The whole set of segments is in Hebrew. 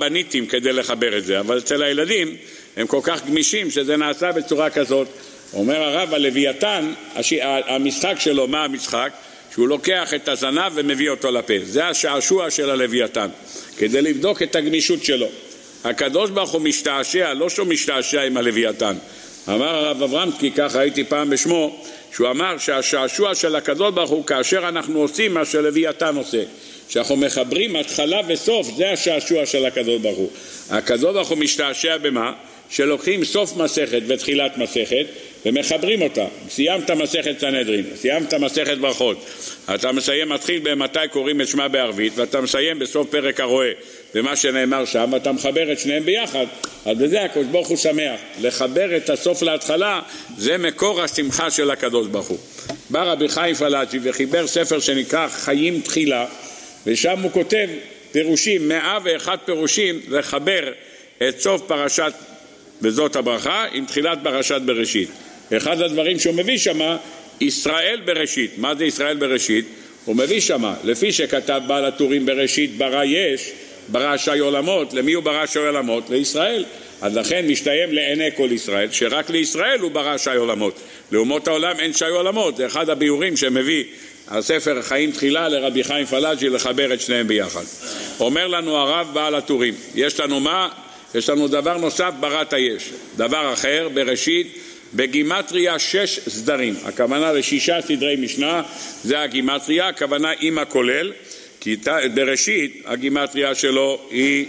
בניתים כדי לחבר את זה, אבל אצל הילדים הם כל כך גמישים שזה נעשה בצורה כזאת. אומר הרב, הלוויתן, המשחק שלו, מה המשחק? שהוא לוקח את הזנב ומביא אותו לפה. זה השעשוע של הלוויתן, כדי לבדוק את הגמישות שלו. הקדוש ברוך הוא משתעשע, לא שהוא משתעשע עם הלוויתן. אמר הרב אברמסקי, כך ראיתי פעם בשמו, שהוא אמר שהשעשוע של הקדוש ברוך הוא כאשר אנחנו עושים מה שלוויתן עושה, שאנחנו מחברים התחלה וסוף, זה השעשוע של הקדוש ברוך הוא. הקדוש ברוך הוא משתעשע במה? שלוקחים סוף מסכת ותחילת מסכת ומחברים אותה. סיימת מסכת סנהדרין, סיימת מסכת ברכות, אתה מסיים, מתחיל במתי קוראים את שמה בערבית, ואתה מסיים בסוף פרק הרואה ומה שנאמר שם, ואתה מחבר את שניהם ביחד. אז בזה הקדוש ברוך הוא שמח. לחבר את הסוף להתחלה זה מקור השמחה של הקדוש ברוך הוא. בא רבי חיים פלאג'י וחיבר ספר שנקרא חיים תחילה, ושם הוא כותב פירושים, 101 פירושים לחבר את סוף פרשת וזאת הברכה עם תחילת פרשת בראשית. אחד הדברים שהוא מביא שמה, ישראל בראשית. מה זה ישראל בראשית? הוא מביא שמה, לפי שכתב בעל הטורים בראשית ברא יש, ברא שי עולמות. למי הוא ברא שי עולמות? לישראל. אז לכן משתיים לעיני כל ישראל, שרק לישראל הוא ברא שי עולמות. לאומות העולם אין שי עולמות. זה אחד הביורים שמביא הספר חיים תחילה לרבי חיים פלאג'י לחבר את שניהם ביחד. אומר לנו הרב בעל הטורים, יש לנו מה? יש לנו דבר נוסף, בראת היש. דבר אחר, בראשית, בגימטריה 6 סדרים. הכוונה ל6 סדרי משנה, זה הגימטריה, הכוונה עם הכולל, כי בראשית הגימטריה שלו היא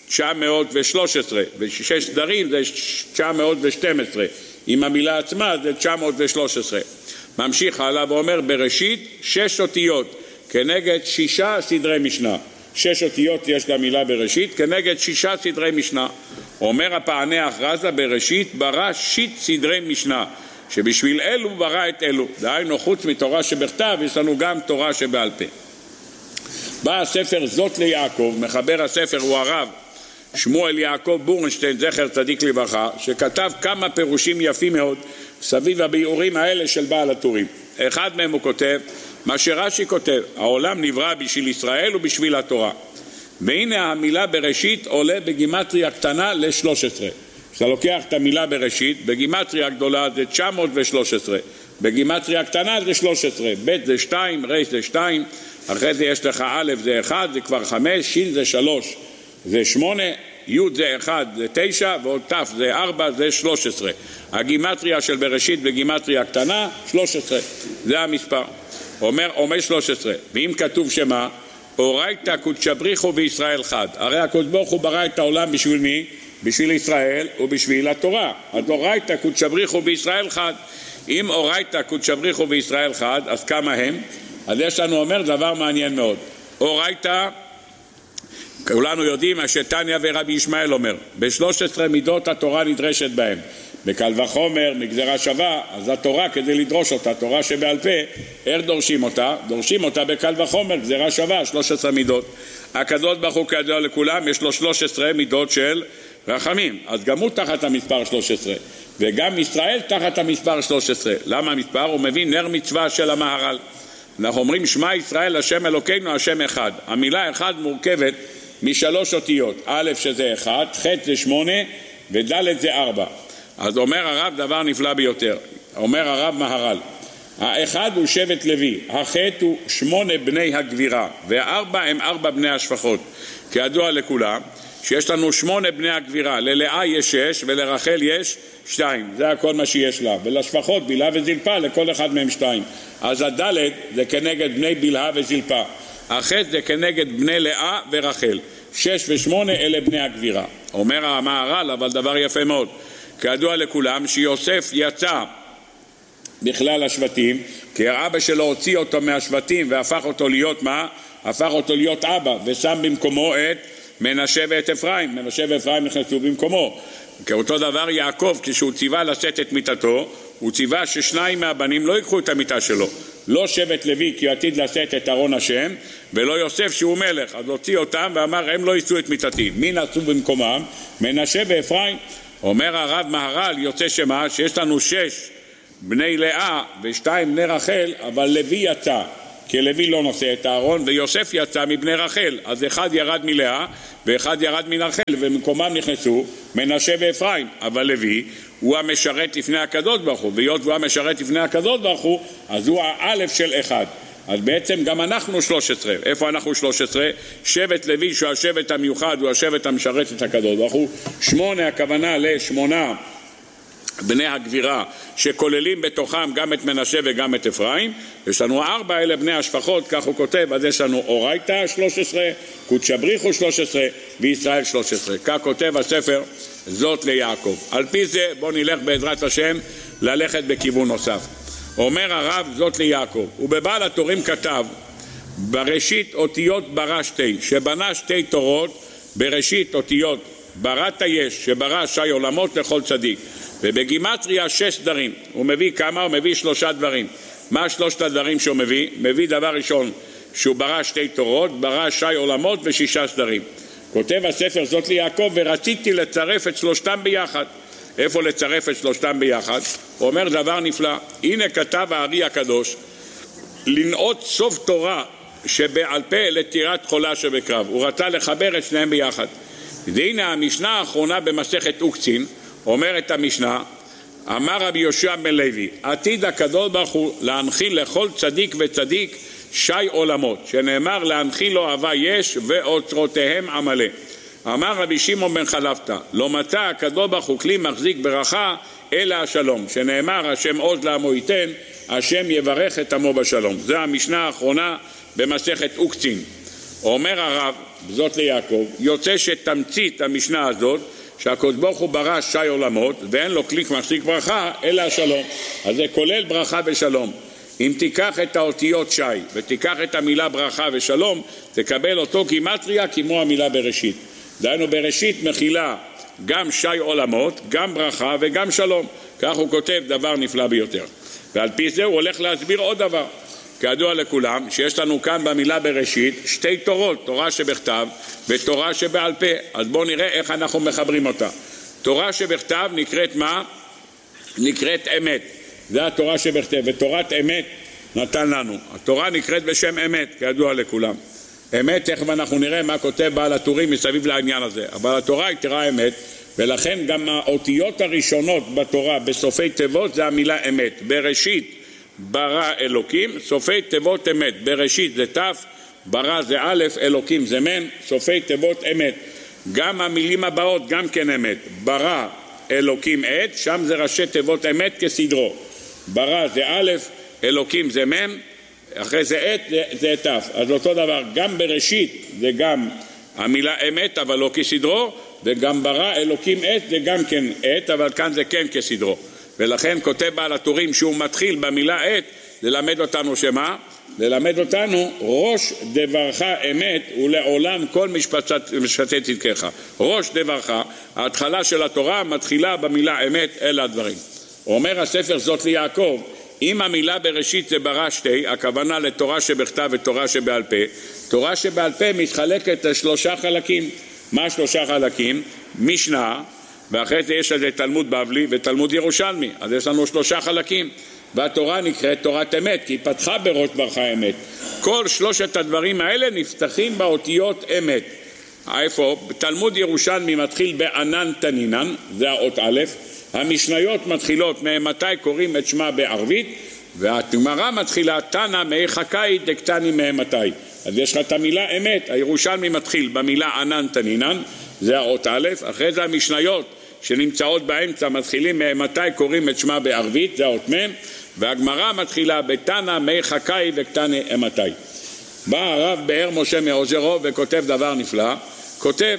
913, ו6 סדרים זה 912, עם המילה עצמה זה 913. ממשיך הלאה ואומר, בראשית 6 אותיות, כנגד 6 סדרי משנה. 6 אותיות יש למילה בראשית, כנגד 6 סדרי משנה. אומר הפענח רזה, בראשית ברא 6 סדרי משנה, שבשביל אלו ברא את אלו. דהיינו, חוץ מתורה שבכתב, יש לנו גם תורה שבעל פה. בא הספר זאת ליעקב, מחבר הספר הוא הרב שמואל יעקב בורנשטיין, זכר צדיק לברכה, שכתב כמה פירושים יפים מאוד סביב הביאורים האלה של בעל הטורים. אחד מהם הוא כותב, מה שרש"י כותב, העולם נברא בשביל ישראל ובשביל התורה. והנה המילה בראשית עולה בגימטריה קטנה ל-13. כשאתה לוקח את המילה בראשית, בגימטריה גדולה זה 913, בגימטריה קטנה זה 13, ב' זה 2, ר' זה 2, אחרי זה יש לך א' זה 1, זה כבר 5, ש' זה 3, זה 8, י' זה 1, זה 9, ועוד ת' זה 4, זה 13. הגימטריה של בראשית בגימטריה קטנה, 13, זה המספר. אומר 13, ואם כתוב שמה, אורייתא קודשא בריחו וישראל חד. הרי הקדוש ברוך הוא ברא את העולם בשביל מי? בשביל ישראל ובשביל התורה. אז אורייתא קודשא בריחו וישראל חד. אם אורייתא קודשא בריחו וישראל חד, אז כמה הם? אז יש לנו אומר דבר מעניין מאוד. אורייתא, כולנו יודעים מה שתניא ורבי ישמעאל אומר, ב13 מידות התורה נדרשת בהם. בקל וחומר, מגזרה שווה, אז התורה כדי לדרוש אותה, תורה שבעל פה, איך דורשים אותה? דורשים אותה בקל וחומר, גזרה שווה, 13 מידות. הקדוש ברוך הוא כידוע לכולם, יש לו 13 מידות של רחמים, אז גם הוא תחת המספר 13, וגם ישראל תחת המספר 13. למה המספר? הוא מביא נר מצווה של המהר"ל. אנחנו אומרים שמע ישראל השם אלוקינו השם אחד. המילה אחד מורכבת משלוש אותיות, א' שזה 1, ח' זה 8 וד' זה 4. אז אומר הרב דבר נפלא ביותר, אומר הרב מהר"ל, האחד הוא שבט לוי, החטא הוא 8 בני הגבירה, והארבע הם 4 בני השפחות. כידוע לכולם שיש לנו 8 בני הגבירה, ללאה יש 6 ולרחל יש 2, זה הכל מה שיש לה, ולשפחות בלהה וזלפה לכל אחד מהם 2. אז הדלת זה כנגד בני בלהה וזלפה, החטא זה כנגד בני לאה ורחל, 6 ו8 אלה בני הגבירה. אומר המהר"ל אבל דבר יפה מאוד, כידוע לכולם שיוסף יצא בכלל השבטים, כי האבא שלו הוציא אותו מהשבטים והפך אותו להיות מה? הפך אותו להיות אבא, ושם במקומו את מנשה ואת אפרים. מנשה ואפרים נכנסו במקומו. כאותו דבר יעקב, כשהוא ציווה לשאת את מיטתו, הוא ציווה ששניים מהבנים לא ייקחו את המיטה שלו, לא שבט לוי כי עתיד לשאת את ארון השם, ולא יוסף שהוא מלך, אז הוציא אותם ואמר הם לא יישאו את מיטתי. מי נעשו במקומם? מנשה ואפרים. אומר הרב מהר"ל יוצא שיש לנו 6 בני לאה ו2 בני רחל, אבל לוי יצא. כי לוי לא נושא את הארון, ויוסף יצא מבני רחל, אז אחד ירד מלאה ואחד ירד מן רחל, ומקומם נכנסו מנשה ואפרים. אבל לוי הוא המשרת לפני הקדוש ברוך הוא, והיות הוא המשרת לפני הקדוש ברוך הוא, אז הוא האלף של אחד. אז בעצם גם אנחנו 13. איפה אנחנו 13? שבט לוי שהוא השבט המיוחד, הוא השבט המשרת את הקדוש ברוך הוא. 8 הכוונה לשמונה בני הגבירה שכוללים בתוכם גם את מנשה וגם את אפרים. יש לנו 4 אלה בני השפחות, כך הוא כותב. אז יש לנו אורייתא 13, קודש בריחו 13 וישראל 13. כך כותב הספר זאת ליעקב. על פי זה בוא נלך בעזרת השם ללכת בכיוון נוסף. אומר הרב זאת ליעקב, ובבעל התורים כתב בראשית אותיות ברא שתי, שבנה 2 תורות בראשית אותיות בראת יש, שברא שי עולמות לכל צדיק, ובגימטריה 6 סדרים. הוא מביא כמה? הוא מביא 3 דברים. מה 3 הדברים שהוא מביא? מביא דבר ראשון שהוא ברא 2 תורות, ברא שי עולמות ו6 סדרים. כותב הספר זאת ליעקב, ורציתי לצרף את 3 ביחד. איפה לצרף את 3 ביחד? הוא אומר דבר נפלא. הנה כתב הארי הקדוש לנאות סוף תורה שבעל פה לטירת חולה שבקרב. הוא רצה לחבר את שניהם ביחד. והנה המשנה האחרונה במסכת אוקצין אומרת המשנה, אמר רבי יהושע בן לוי, עתיד הקדוש ברוך הוא להנחיל לכל צדיק וצדיק שי עולמות, שנאמר להנחיל לו אהבה יש ואוצרותיהם עמלה. אמר רבי שמעון בן חלפתא, לא מצא הקדוש ברוך הוא כלי מחזיק ברכה אלא השלום, שנאמר השם עוז לעמו ייתן, השם יברך את עמו בשלום. זה המשנה האחרונה במסכת אוקצין. אומר הרב זאת ליעקב, יוצא שתמצית המשנה הזאת שהקדוש ברוך הוא ברא שי עולמות ואין לו כלי מחזיק ברכה אלא השלום. אז זה כולל ברכה ושלום. אם תיקח את האותיות שי ותיקח את המילה ברכה ושלום, תקבל אותו גימטריה כמו המילה בראשית. דהיינו בראשית מכילה גם שי עולמות, גם ברכה וגם שלום. כך הוא כותב דבר נפלא ביותר. ועל פי זה הוא הולך להסביר עוד דבר. כידוע לכולם שיש לנו כאן במילה בראשית 2 תורות, תורה שבכתב ותורה שבעל פה. אז בואו נראה איך אנחנו מחברים אותה. תורה שבכתב נקראת מה? נקראת אמת. זה התורה שבכתב, ותורת אמת נתן לנו. התורה נקראת בשם אמת, כידוע לכולם. אמת, תכף אנחנו נראה מה כותב בעל הטורים מסביב לעניין הזה. אבל התורה היא תורה אמת, ולכן גם האותיות הראשונות בתורה בסופי תיבות זה המילה אמת. בראשית ברא אלוקים, סופי תיבות אמת. בראשית זה תף, ברא זה א', אלוקים זה מן, סופי תיבות אמת. גם המילים הבאות גם כן אמת. ברא אלוקים עת, שם זה ראשי תיבות אמת כסדרו. ברא זה א', אלוקים זה מן, אחרי זה עת זה תף. אז אותו דבר, גם בראשית זה גם המילה אמת אבל לא כסדרו, וגם ברא אלוקים עת זה גם כן עת, אבל כאן זה כן כסדרו. ולכן כותב בעל הטורים שהוא מתחיל במילה עת ללמד אותנו שמה? ללמד אותנו ראש דברך אמת ולעולם כל משפטי צדקך. ראש דברך, ההתחלה של התורה מתחילה במילה אמת, אלה הדברים. אומר הספר זאת ליעקב, אם המילה בראשית זה ברא שתי, הכוונה לתורה שבכתב ותורה שבעל פה. תורה שבעל פה מתחלקת ל3 חלקים. מה 3 חלקים? משנה, ואחרי זה יש על זה תלמוד בבלי ותלמוד ירושלמי. אז יש לנו 3 חלקים. והתורה נקראת תורת אמת, כי היא פתחה בראש ברכה אמת. כל 3 הדברים האלה נפתחים באותיות אמת. איפה? תלמוד ירושלמי מתחיל בענן תנינן, זה האות א', המשניות מתחילות מתי קוראים את שמה בערבית, והגמרא מתחילה תנא מי חכאי דקתני מתי. אז יש לך את המילה אמת. הירושלמי מתחיל במילה ענן תנינן, זה האות א', אחרי זה המשניות שנמצאות באמצע מתחילים מתי קוראים את שמה בערבית, זה האות מ', והגמרא מתחילה בתנא מי חכאי דקתני מתי. בא הרב באר משה מאוז'רו וכותב דבר נפלא, כותב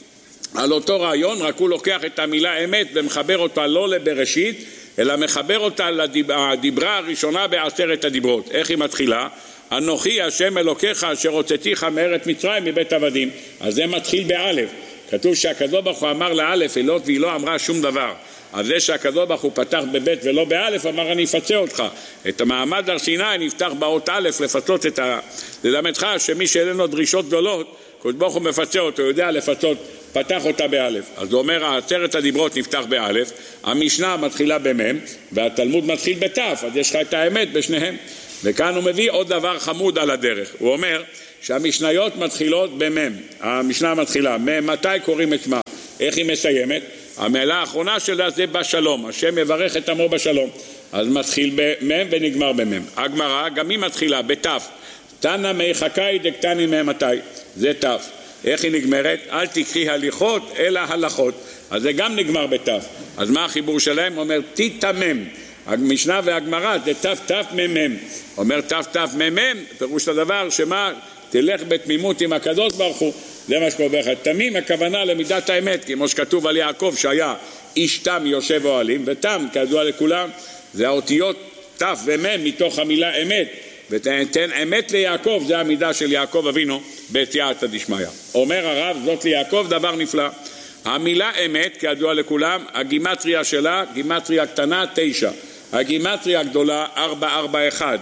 על אותו רעיון, רק הוא לוקח את המילה אמת ומחבר אותה לא לבראשית, אלא מחבר אותה לדיברה הראשונה ב10 הדיברות. איך היא מתחילה? אנוכי השם אלוקיך אשר הוצאתיך מארץ מצרים מבית עבדים. אז זה מתחיל באלף. כתוב שהקדוש ברוך הוא אמר לאלף היות והיא לא אמרה שום דבר. אז זה שהקדוש ברוך הוא פתח בבית ולא באלף, אמר אני אפצה אותך. את המעמד הר סיני נפתח באות אלף לפצות ללמדך שמי שאין לו דרישות גדולות, הקדוש ברוך הוא מפצה אותו, יודע לפצות, פתח אותה באלף. אז הוא אומר 10 הדיברות נפתח באלף, המשנה מתחילה במם והתלמוד מתחיל בתף, אז יש לך את האמת בשניהם. וכאן הוא מביא עוד דבר חמוד על הדרך. הוא אומר שהמשניות מתחילות במם. המשנה מתחילה, מתי קוראים את שמה? איך היא מסיימת? המילה האחרונה שלה זה בשלום. השם מברך את עמו בשלום. אז מתחיל במם ונגמר במם. הגמרא גם היא מתחילה בתף. תנא מי חכאי דקטני ממתי. זה תף. איך היא נגמרת? אל תקחי הליכות אלא הלכות. אז זה גם נגמר בתף. אז מה החיבור שלהם? הוא אומר תתמם. המשנה והגמרא זה תף תף ממם. אומר תף תף ממם, פירוש הדבר שמה? תלך בתמימות עם הקדוש ברוך הוא. זה מה שקורה לך. תמים הכוונה למידת האמת, כמו שכתוב על יעקב שהיה איש תם יושב אוהלים, ותם כידוע לכולם זה האותיות תף ומם מתוך המילה אמת, ותתן אמת ליעקב, זה המידה של יעקב אבינו בסייעתא דשמיא. אומר הרב זאת ליעקב דבר נפלא. המילה אמת כידוע לכולם, הגימטריה שלה גימטריה קטנה 9, הגימטריה הגדולה 441,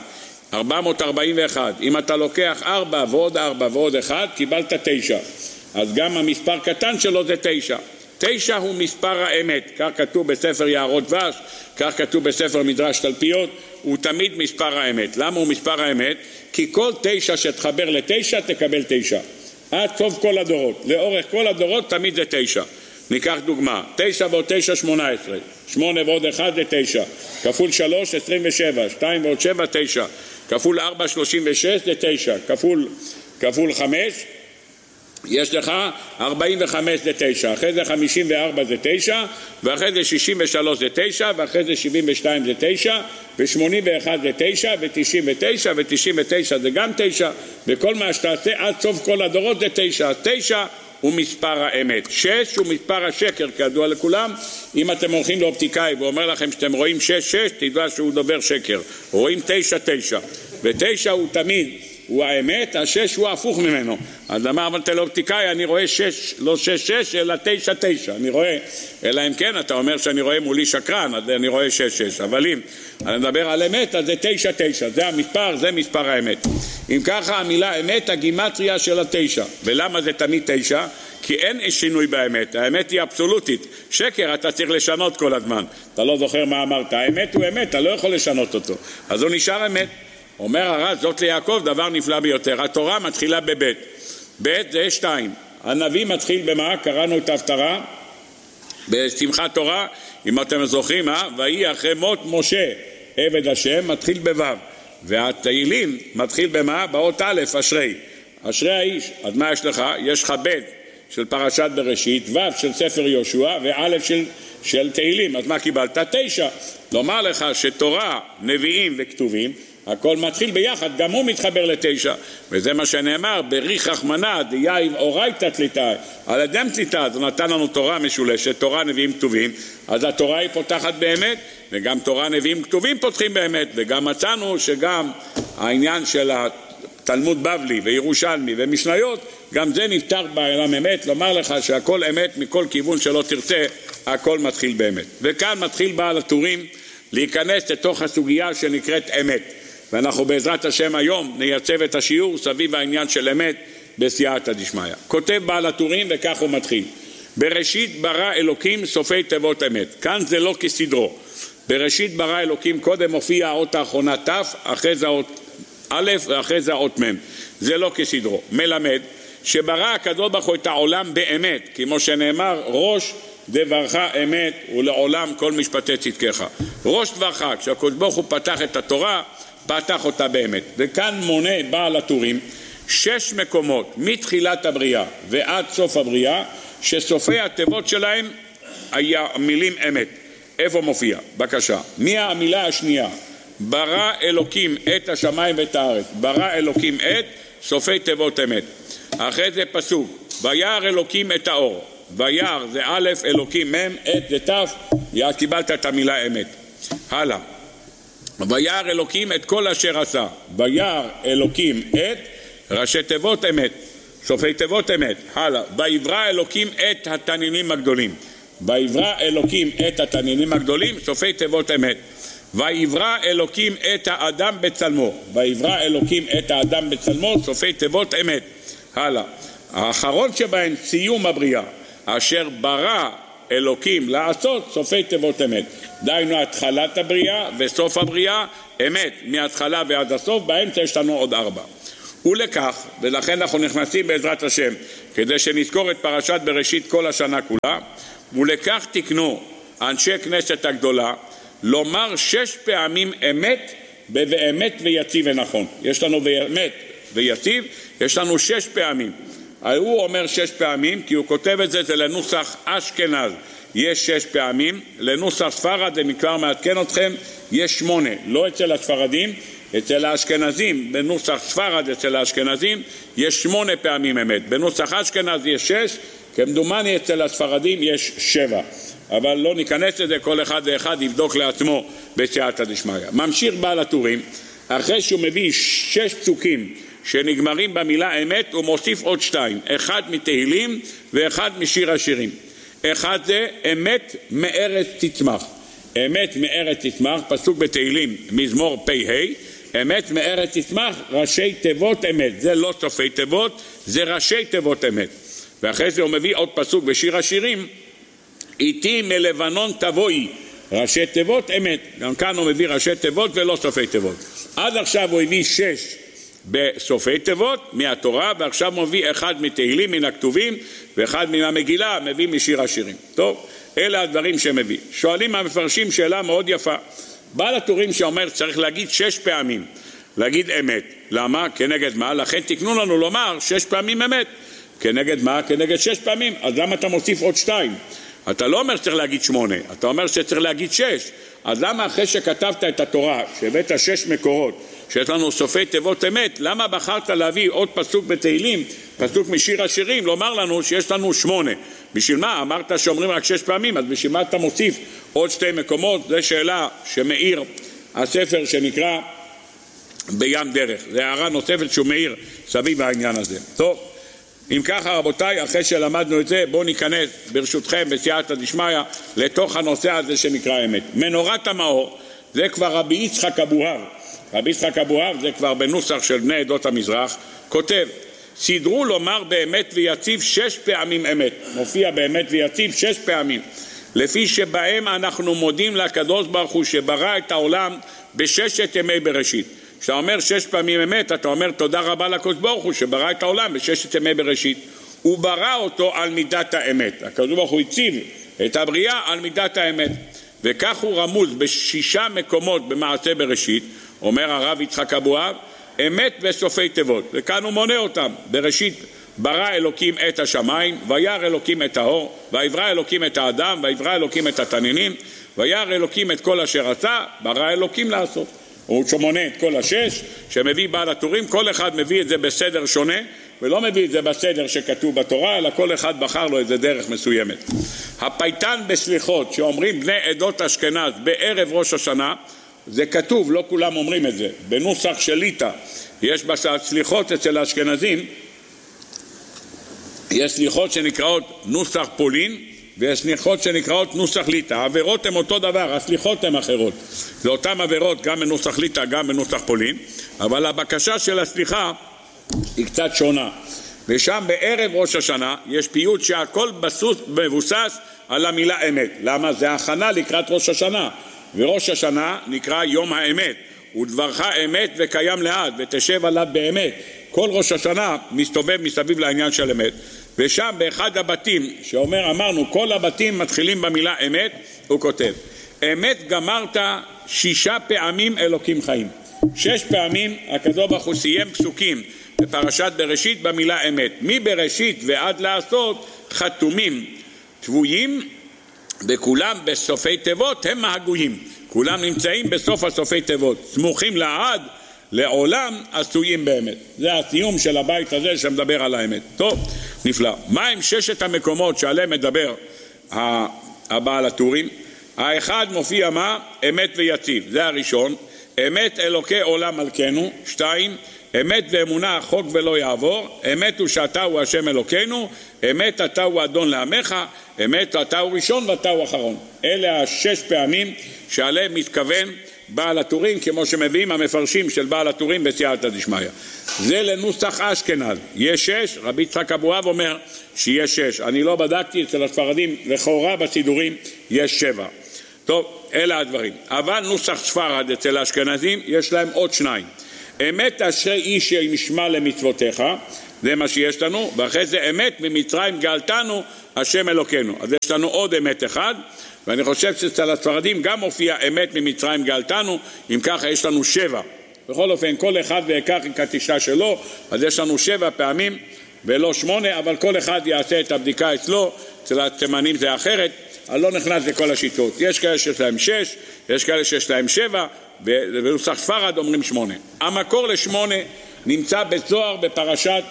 441. אם אתה לוקח 4 ועוד 4 ועוד 1 קיבלת 9, אז גם המספר קטן שלו זה 9. 9 הוא מספר האמת, כך כתוב בספר יערות דבש, כך כתוב בספר מדרש תלפיות, הוא תמיד מספר האמת. למה הוא מספר האמת? כי כל 9 שתחבר ל9 תקבל 9 עד סוף כל הדורות, לאורך כל הדורות תמיד זה 9. ניקח דוגמה, 9 ועוד 9 18, 8 ועוד 1 זה 9, כפול 3 27, 2 ועוד 7 9, כפול 4 36 זה 9, כפול 5 יש לך 45 זה 9, אחרי זה 54 זה 9, ואחרי זה 63 זה 9, ואחרי זה 72 זה 9, ו81 זה 9, ו99 ו99 זה גם 9, וכל מה שתעשה עד סוף כל הדורות זה 9. 9 הוא מספר האמת. 6 הוא מספר השקר כידוע לכולם. אם אתם הולכים לאופטיקאי ואומר לכם שאתם רואים 6-6, תדע שהוא דובר שקר. רואים 9-9, ו9 הוא תמיד הוא האמת, 6 הוא הפוך ממנו. אז אמרתי לאופטיקאי, אני רואה 6, לא 6-6 אלא 9-9, אני רואה, אלא אם כן אתה אומר שאני רואה מולי שקרן, אז אני רואה 6-6, אבל אם אני מדבר על אמת אז זה 9-9, זה המספר, זה מספר האמת. אם ככה המילה אמת הגימטריה של 9. ולמה זה תמיד 9? כי אין שינוי באמת, האמת היא אבסולוטית. שקר אתה צריך לשנות כל הזמן, אתה לא זוכר מה אמרת, האמת הוא אמת, אתה לא יכול לשנות אותו, אז הוא נשאר אמת. אומר הרב זאת ליעקב דבר נפלא ביותר. התורה מתחילה בבית, בית זה 2. הנביא מתחיל במה? קראנו את ההפטרה בשמחת תורה, אם אתם זוכרים, ויהי אחרי מות משה עבד השם, מתחיל בו', והתהילים מתחיל במה? באות א', אשרי, אשרי האיש. אז מה יש לך? יש לך ב' של פרשת בראשית, ו' של ספר יהושע, וא' של תהילים. אז מה קיבלת? 9. לומר לך שתורה, נביאים וכתובים הכל מתחיל ביחד, גם הוא מתחבר ל9, וזה מה שנאמר בריך רחמנא דייב אורייתא תליתא, על אדם תליתא. זה נתן לנו תורה משולשת, תורה נביאים כתובים, אז התורה היא פותחת באמת, וגם תורה נביאים כתובים פותחים באמת, וגם מצאנו שגם העניין של התלמוד בבלי וירושלמי ומשניות, גם זה נפתח בעולם אמת. לומר לך שהכל אמת מכל כיוון שלא תרצה, הכל מתחיל באמת. וכאן מתחיל בעל הטורים להיכנס לתוך הסוגיה שנקראת אמת, ואנחנו בעזרת השם היום נייצב את השיעור סביב העניין של אמת בסייעתא דשמיא. כותב בעל הטורים וכך הוא מתחיל: בראשית ברא אלוקים סופי תיבות אמת. כאן זה לא כסדרו, בראשית ברא אלוקים קודם מופיע האות האחרונה ת', אחרי זה האות א' ואחרי זה האות מ', זה לא כסדרו. מלמד שברא הקדוש ברוך הוא את העולם באמת, כמו שנאמר ראש דברך אמת ולעולם כל משפטי צדקך. ראש דברך, כשהקדוש ברוך הוא פתח את התורה פתח אותה באמת. וכאן מונה בעל הטורים 6 מקומות מתחילת הבריאה ועד סוף הבריאה שסופי התיבות שלהם היה מילים אמת. איפה מופיע? בבקשה. מי המילה השנייה? ברא אלוקים את השמיים ואת הארץ. ברא אלוקים את סופי תיבות אמת. אחרי זה פסוק וירא אלוקים את האור. וירא זה א', אלוקים מ', את זה ת', קיבלת את המילה אמת. הלאה. וירא אלוקים את כל אשר עשה. וירא אלוקים את ראשי תיבות אמת, סופי תיבות אמת. הלאה. ויברא אלוקים את התנינים הגדולים. ויברא אלוקים את התנינים הגדולים, סופי תיבות אמת. ויברא אלוקים את האדם בצלמו. ויברא אלוקים את האדם בצלמו, סופי תיבות אמת. הלאה. האחרון שבהם סיום הבריאה, אשר ברא אלוקים לעשות סופי תיבות אמת. דהיינו התחלת הבריאה וסוף הבריאה אמת, מההתחלה ועד הסוף, באמצע יש לנו עוד 4. ולכך, ולכן אנחנו נכנסים בעזרת השם, כדי שנזכור את פרשת בראשית כל השנה כולה, ולכך תקנו אנשי כנסת הגדולה, לומר 6 פעמים אמת, באמת ויציב ונכון. יש לנו באמת ויציב, יש לנו 6 פעמים. הוא אומר 6 פעמים, כי הוא כותב את זה, זה לנוסח אשכנז, יש 6 פעמים, לנוסח ספרד, אני כבר מעדכן אתכם, יש 8, לא אצל הספרדים, אצל האשכנזים, בנוסח ספרד אצל האשכנזים, יש 8 פעמים אמת, בנוסח אשכנז יש 6, כמדומני אצל הספרדים יש 7, אבל לא ניכנס לזה, כל אחד ואחד יבדוק לעצמו בסייעתא דשמיא. ממשיך בעל הטורים, אחרי שהוא מביא 6 פסוקים שנגמרים במילה אמת, הוא מוסיף עוד 2, אחד מתהילים ואחד משיר השירים. אחד זה אמת מארץ תצמח, אמת מארץ תצמח, פסוק בתהילים מזמור פ"ה, אמת מארץ תצמח, ראשי תיבות אמת, זה לא סופי תיבות, זה ראשי תיבות אמת. ואחרי זה הוא מביא עוד פסוק בשיר השירים, איתי מלבנון תבואי, ראשי תיבות אמת. גם כאן הוא מביא ראשי תיבות ולא סופי תיבות. עד עכשיו הוא הביא 6 בסופי תיבות מהתורה, ועכשיו הוא מביא 1 מתהילים מן הכתובים ואחד מן המגילה מביא משיר השירים. טוב, אלה הדברים שמביא. שואלים המפרשים שאלה מאוד יפה. בעל הטורים שאומר צריך להגיד 6 פעמים, להגיד אמת. למה? כנגד מה? לכן תקנו לנו לומר 6 פעמים אמת. כנגד מה? כנגד 6 פעמים. אז למה אתה מוסיף עוד 2? אתה לא אומר שצריך להגיד 8, אתה אומר שצריך להגיד 6. אז למה אחרי שכתבת את התורה, שהבאת 6 מקורות, שיש לנו סופי תיבות אמת, למה בחרת להביא עוד פסוק בתהילים, פסוק משיר השירים, לומר לנו שיש לנו 8? בשביל מה? אמרת שאומרים רק 6 פעמים, אז בשביל מה אתה מוסיף עוד 2 מקומות? זו שאלה שמאיר הספר שנקרא בים דרך. זו הערה נוספת שהוא מאיר סביב העניין הזה. טוב, אם ככה רבותיי, אחרי שלמדנו את זה, בואו ניכנס ברשותכם בסייעתא דשמיא לתוך הנושא הזה שנקרא אמת. מנורת המאור, זה כבר רבי יצחק אבוהב. רבי יצחק אבוהב זה כבר בנוסח של בני עדות המזרח, כותב, סדרו לומר באמת ויציב 6 פעמים אמת. מופיע באמת ויציב 6 פעמים. לפי שבהם אנחנו מודים לקדוש ברוך הוא שברא את העולם ב6 ימי בראשית. כשאתה אומר 6 פעמים אמת, אתה אומר תודה רבה לקדוש ברוך הוא שברא את העולם ב6 ימי בראשית. הוא ברא אותו על מידת האמת. הקדוש ברוך הוא הציב את הבריאה על מידת האמת. וכך הוא רמוז ב6 מקומות במעשה בראשית, אומר הרב יצחק אבוהב, אמת בסופי תיבות. וכאן הוא מונה אותם. בראשית ברא אלוקים את השמיים, וירא אלוקים את האור, ויברא אלוקים את האדם, ויברא אלוקים את התנינים, וירא אלוקים את כל אשר עשה, ברא אלוקים לעשות. הוא שמונה את כל 6 שמביא בעל הטורים, כל אחד מביא את זה בסדר שונה, ולא מביא את זה בסדר שכתוב בתורה, אלא כל אחד בחר לו איזה דרך מסוימת. הפייטן בסליחות שאומרים בני עדות אשכנז בערב ראש השנה, זה כתוב, לא כולם אומרים את זה, בנוסח של ליטא. יש בסליחות אצל האשכנזים, יש סליחות שנקראות נוסח פולין, ויש סליחות שנקראות נוסח ליטא. העבירות הן אותו דבר, הסליחות הן אחרות. זה אותן עבירות גם בנוסח ליטא, גם בנוסח פולין, אבל הבקשה של הסליחה היא קצת שונה. ושם בערב ראש השנה יש פיוט שהכל מבוסס על המילה אמת. למה? זה הכנה לקראת ראש השנה. וראש השנה נקרא יום האמת. ודברך אמת וקיים לעד, ותשב עליו באמת. כל ראש השנה מסתובב מסביב לעניין של אמת. ושם באחד הבתים שאומר, אמרנו, כל הבתים מתחילים במילה אמת, הוא כותב, אמת גמרת 6 פעמים אלוקים חיים. 6 פעמים הקדוש ברוך הוא סיים פסוקים בפרשת בראשית במילה אמת. מבראשית ועד לעשות חתומים, תבויים, וכולם בסופי תיבות הם מהגויים. כולם נמצאים בסוף הסופי תיבות, סמוכים לעד, לעולם עשויים באמת. זה הסיום של הבית הזה שמדבר על האמת. טוב, נפלא. מה הם 6 המקומות שעליהם מדבר הבעל הטורים? האחד מופיע מה? אמת ויציב. זה הראשון. אמת אלוקי עולם מלכנו. 2. אמת ואמונה החוק ולא יעבור. אמת הוא שאתה הוא השם אלוקינו. אמת אתה הוא אדון לעמך. אמת אתה הוא ראשון ואתה הוא אחרון. אלה 6 פעמים שעליהם מתכוון בעל הטורים, כמו שמביאים המפרשים של בעל הטורים בסייעתא דשמיא. זה לנוסח אשכנז. יש 6, רבי יצחק אבוהב אומר שיש 6. אני לא בדקתי, אצל הספרדים לכאורה בסידורים יש 7. טוב, אלה הדברים. אבל נוסח ספרד אצל האשכנזים יש להם עוד 2. אמת אשרי איש שישמע למצוותיך, זה מה שיש לנו, ואחרי זה אמת ממצרים גאלתנו השם אלוקינו. אז יש לנו עוד אמת אחד, ואני חושב שאצל הספרדים גם מופיע אמת ממצרים גאלתנו, אם ככה יש לנו 7. בכל אופן, כל אחד ויקח עם כתישה שלו, אז יש לנו 7 פעמים ולא 8, אבל כל אחד יעשה את הבדיקה אצלו, אצל התימנים זה אחרת, אני לא נכנס לכל השיטות. יש כאלה שיש להם 6, יש כאלה שיש להם 7, ובנוסח ספרד אומרים 8. המקור ל8 נמצא בזוהר בפרשת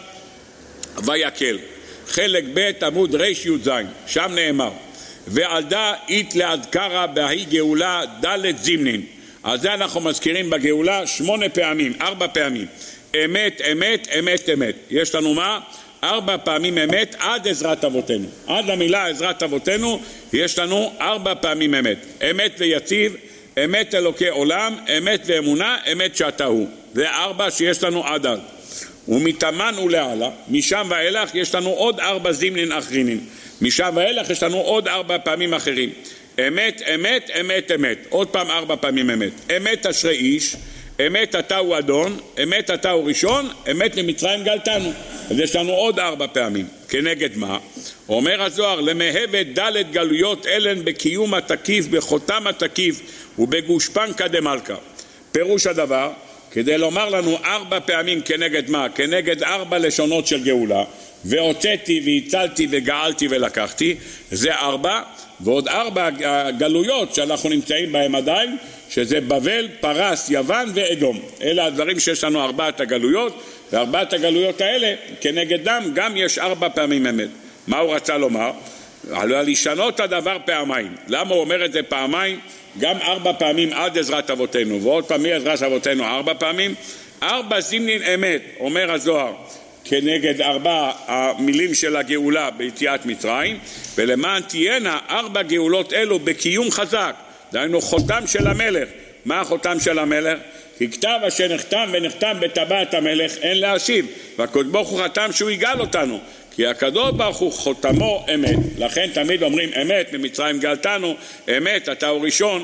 ויקל, חלק ב' עמוד רי"ז, שם נאמר, ועלדה אית להדקרה בהי גאולה ד' זימנין. על זה אנחנו מזכירים בגאולה 8 פעמים, 4 פעמים. אמת, אמת, אמת, אמת. יש לנו מה? 4 פעמים אמת עד עזרת אבותינו. עד המילה עזרת אבותינו יש לנו 4 פעמים אמת. אמת ויציב, אמת אלוקי עולם, אמת ואמונה, אמת שאתה הוא. זה 4 שיש לנו עד אז. ומתאמן ולעלה, משם ואילך יש לנו עוד 4 זימנין אחרינין. משם ואילך יש לנו עוד 4 פעמים אחרים. אמת, אמת, אמת, אמת. עוד פעם 4 פעמים אמת. אמת אשרי איש, אמת אתה הוא אדון, אמת אתה הוא ראשון, אמת ממצרים גאלתנו. אז יש לנו עוד 4 פעמים. כנגד מה? אומר הזוהר, למהבת ד' גלויות אלן בקיום התקיף, בחותם התקיף ובגושפנקא דמלכא. פירוש הדבר, כדי לומר לנו 4 פעמים כנגד מה? כנגד 4 לשונות של גאולה, והוצאתי והצלתי וגאלתי ולקחתי, זה 4, ועוד 4 גלויות שאנחנו נמצאים בהם עדיין, שזה בבל, פרס, יוון ואדום. אלה הדברים שיש לנו 4 הגלויות, ו4 הגלויות האלה כנגדם גם יש 4 פעמים אמת. מה הוא רצה לומר? על לשנות הדבר פעמיים. למה הוא אומר את זה פעמיים? גם 4 פעמים עד עזרת אבותינו, ועוד פעם מעזרת אבותינו 4 פעמים. 4 זימנין אמת, אומר הזוהר, כנגד 4 המילים של הגאולה ביציאת מצרים, ולמען תהיינה 4 גאולות אלו בקיום חזק, דהיינו חותם של המלך. מה החותם של המלך? כי כתב אשר נחתם ונחתם בטבעת המלך אין להשיב, והקדוש ברוך הוא חתם שהוא יגאל אותנו, כי הקדוש ברוך הוא חותמו אמת. לכן תמיד אומרים אמת ממצרים גאלתנו, אמת אתה הוא ראשון,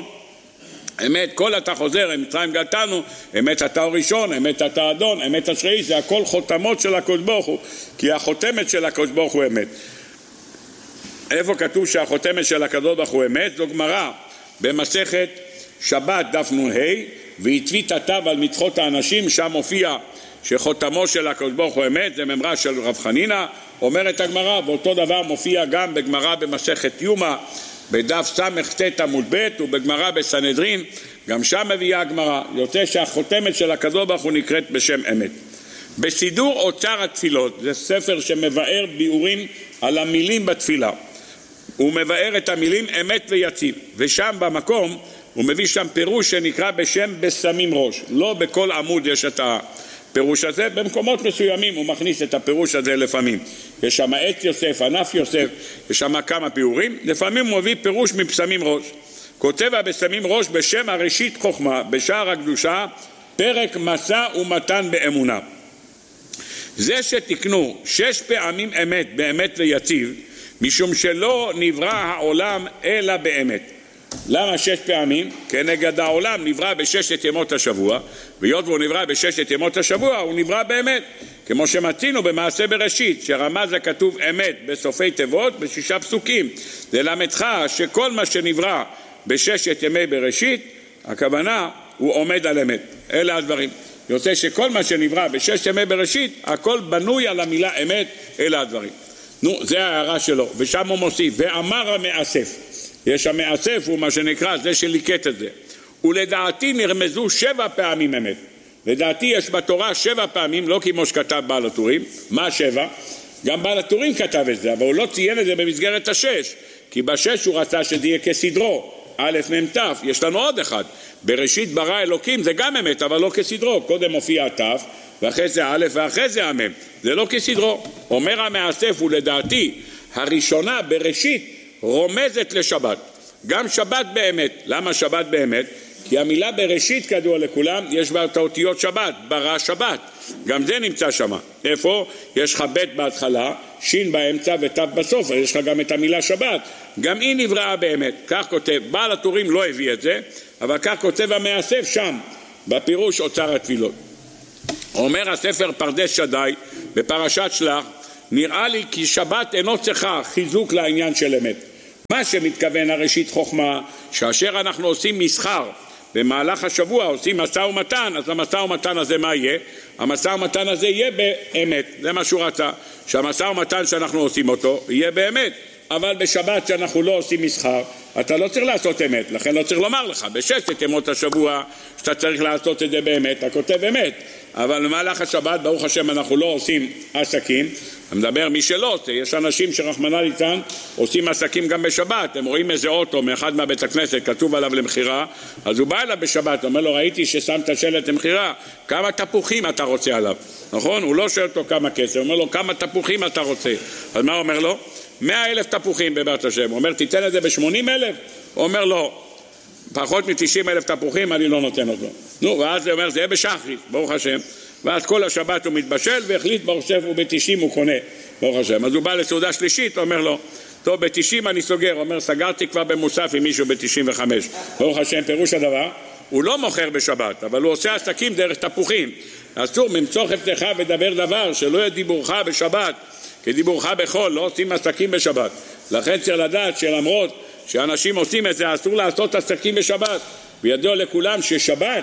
אמת כל אתה חוזר, ממצרים גאלתנו, אמת אתה הוא ראשון, אמת אתה אדון, אמת אשרי, זה הכל חותמות של הקדוש ברוך הוא, כי החותמת של הקדוש ברוך הוא אמת. איפה כתוב שהחותמת של הקדוש ברוך הוא אמת? זו גמרא במסכת שבת דף נ"ה, והצבית התו על מצחות האנשים, שם מופיע שחותמו של הקדוש ברוך הוא אמת, זה ממרה של רב חנינא, אומרת הגמרא, ואותו דבר מופיע גם בגמרא במסכת יומא, בדף סט עמוד ב', ובגמרא בסנהדרין, גם שם מביאה הגמרא, יוצא שהחותמת של הקדוש ברוך הוא נקראת בשם אמת. בסידור אוצר התפילות, זה ספר שמבאר ביאורים על המילים בתפילה, הוא מבאר את המילים אמת ויציב, ושם במקום הוא מביא שם פירוש שנקרא בשם בשמים ראש. לא בכל עמוד יש את הפירוש הזה, במקומות מסוימים הוא מכניס את הפירוש הזה לפעמים. יש שם עץ יוסף, ענף יוסף, יש שם כמה פיורים, לפעמים הוא מביא פירוש מבשמים ראש. כותב הבשמים ראש בשם הראשית חוכמה, בשער הקדושה, פרק מסע ומתן באמונה. זה שתקנו 6 פעמים אמת באמת ויציב, משום שלא נברא העולם אלא באמת. למה 6 פעמים? כנגד העולם נברא ב6 ימות השבוע, והיות והוא נברא ב6 ימות השבוע הוא נברא באמת, כמו שמצינו במעשה בראשית, שרמז הכתוב אמת בסופי תיבות ב6 פסוקים. זה למדך שכל מה שנברא ב6 ימי בראשית, הכוונה הוא עומד על אמת. אלה הדברים. יוצא שכל מה שנברא ב6 ימי בראשית, הכל בנוי על המילה אמת. אלה הדברים. נו, זה ההערה שלו, ושם הוא מוסיף, ואמר המאסף. יש המאסף, הוא מה שנקרא, זה שליקט את זה. ולדעתי נרמזו 7 פעמים אמת. לדעתי יש בתורה 7 פעמים, לא כמו שכתב בעל הטורים. מה 7? גם בעל הטורים כתב את זה, אבל הוא לא ציין את זה במסגרת 6, כי ב6 הוא רצה שזה יהיה כסדרו, א' מ' ת', יש לנו עוד אחד. בראשית ברא אלוקים זה גם אמת, אבל לא כסדרו. קודם מופיע ת', ואחרי זה א' ואחרי זה המ'. זה לא כסדרו. אומר המאסף, ולדעתי הראשונה בראשית רומזת לשבת. גם שבת באמת. למה שבת באמת? כי המילה בראשית כדוע לכולם, יש בה את האותיות שבת, ברא שבת. גם זה נמצא שם. איפה? יש לך ב' בהתחלה, שין באמצע ות' בסוף, יש לך גם את המילה שבת. גם היא נבראה באמת. כך כותב, בעל הטורים לא הביא את זה, אבל כך כותב המאסף שם, בפירוש אוצר התפילות. אומר הספר פרדס שדי, בפרשת שלח, נראה לי כי שבת אינו צריכה חיזוק לעניין של אמת. מה שמתכוון הראשית חוכמה, שאשר אנחנו עושים מסחר, במהלך השבוע עושים משא ומתן, אז המשא ומתן הזה מה יהיה? המשא ומתן הזה יהיה באמת, זה מה שהוא רצה, שהמשא ומתן שאנחנו עושים אותו יהיה באמת, אבל בשבת שאנחנו לא עושים מסחר, אתה לא צריך לעשות אמת, לכן לא צריך לומר לך, בששת ימות השבוע שאתה צריך לעשות את זה באמת, אתה כותב אמת, אבל במהלך השבת, ברוך השם, אנחנו לא עושים עסקים, אני מדבר מי שלא עושה, יש אנשים שרחמנא ליצלן עושים עסקים גם בשבת, הם רואים איזה אוטו מאחד מהבית הכנסת, כתוב עליו למחירה, אז הוא בא אליו בשבת, אומר לו, ראיתי ששמת שלט למחירה, כמה תפוחים אתה רוצה עליו, נכון? הוא לא שואל אותו כמה כסף, הוא אומר לו, כמה תפוחים אתה רוצה, אז מה הוא אומר לו? 100,000 תפוחים בבית השם, הוא אומר, תיתן את זה ב-80,000? הוא אומר לו, פחות מ-90,000 תפוחים אני לא נותן אותו. נו, ואז הוא אומר, זה יהיה בשחרית, ברוך השם. ואז כל השבת הוא מתבשל והחליט ברוך השם, הוא ב-90 הוא קונה, ברוך השם. אז הוא בא לסעודה שלישית, אומר לו, טוב, ב-90 אני סוגר, הוא אומר, סגרתי כבר במוסף עם מישהו ב-95. ברוך השם, פירוש הדבר, הוא לא מוכר בשבת, אבל הוא עושה עסקים דרך תפוחים. אסור, ממצוא חפצך ודבר דבר, שלא יהיה דיבורך בשבת, כדיבורך בחול, לא עושים עסקים בשבת. לכן צריך לדעת שלמרות שאנשים עושים את זה, אסור לעשות עסקים בשבת. וידוע לכולם ששבת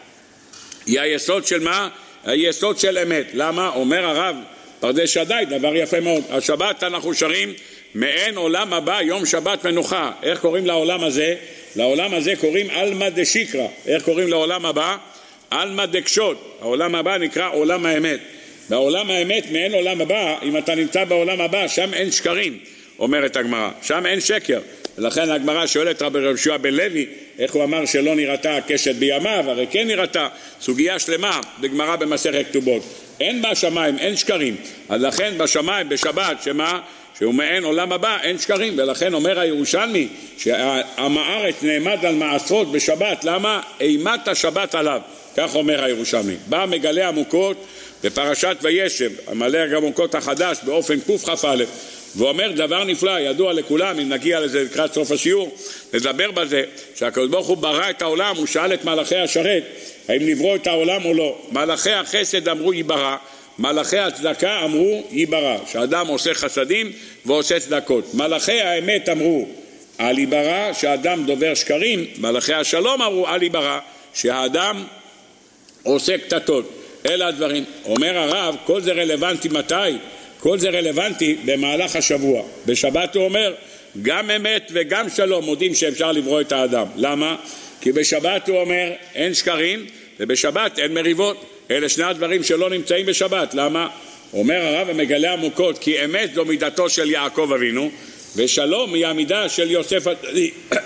היא היסוד של מה? היסוד של אמת. למה? אומר הרב פרדס שדי, דבר יפה מאוד. השבת אנחנו שרים מעין עולם הבא, יום שבת מנוחה. איך קוראים לעולם הזה? לעולם הזה קוראים אלמא דשיקרא. איך קוראים לעולם הבא? אלמא דקשוד. העולם הבא נקרא עולם האמת. בעולם האמת, מעין עולם הבא, אם אתה נמצא בעולם הבא, שם אין שקרים, אומרת הגמרא. שם אין שקר. ולכן הגמרא שואלת רבי יהושע בן לוי, איך הוא אמר שלא נראתה הקשת בימיו, הרי כן נראתה, סוגיה שלמה בגמרא במסכת כתובות. אין בשמיים, אין שקרים. אז לכן בשמיים, בשבת, שמה? שהוא מעין עולם הבא, אין שקרים. ולכן אומר הירושלמי, שעם הארץ נעמד על מעשרות בשבת. למה? אימת השבת עליו. כך אומר הירושלמי. בא מגלה עמוקות בפרשת וישב, המלא עמוקות החדש באופן קכ"א. ואומר דבר נפלא, ידוע לכולם, אם נגיע לזה לקראת סוף השיעור, נדבר בזה, שהקדוש ברוך הוא ברא את העולם, הוא שאל את מלאכי השרת, האם נברוא את העולם או לא. מלאכי החסד אמרו ייברא, מלאכי הצדקה אמרו ייברא, שאדם עושה חסדים ועושה צדקות. מלאכי האמת אמרו אל ייברא, שאדם דובר שקרים. מלאכי השלום אמרו אל ייברא, שהאדם עושה קטטות. אלה הדברים. אומר הרב, כל זה רלוונטי מתי? כל זה רלוונטי במהלך השבוע. בשבת הוא אומר, גם אמת וגם שלום מודים שאפשר לברוא את האדם. למה? כי בשבת הוא אומר, אין שקרים, ובשבת אין מריבות. אלה שני הדברים שלא נמצאים בשבת. למה? אומר הרב המגלה עמוקות, כי אמת זו מידתו של יעקב אבינו, ושלום היא המידה של יוסף הצדיק.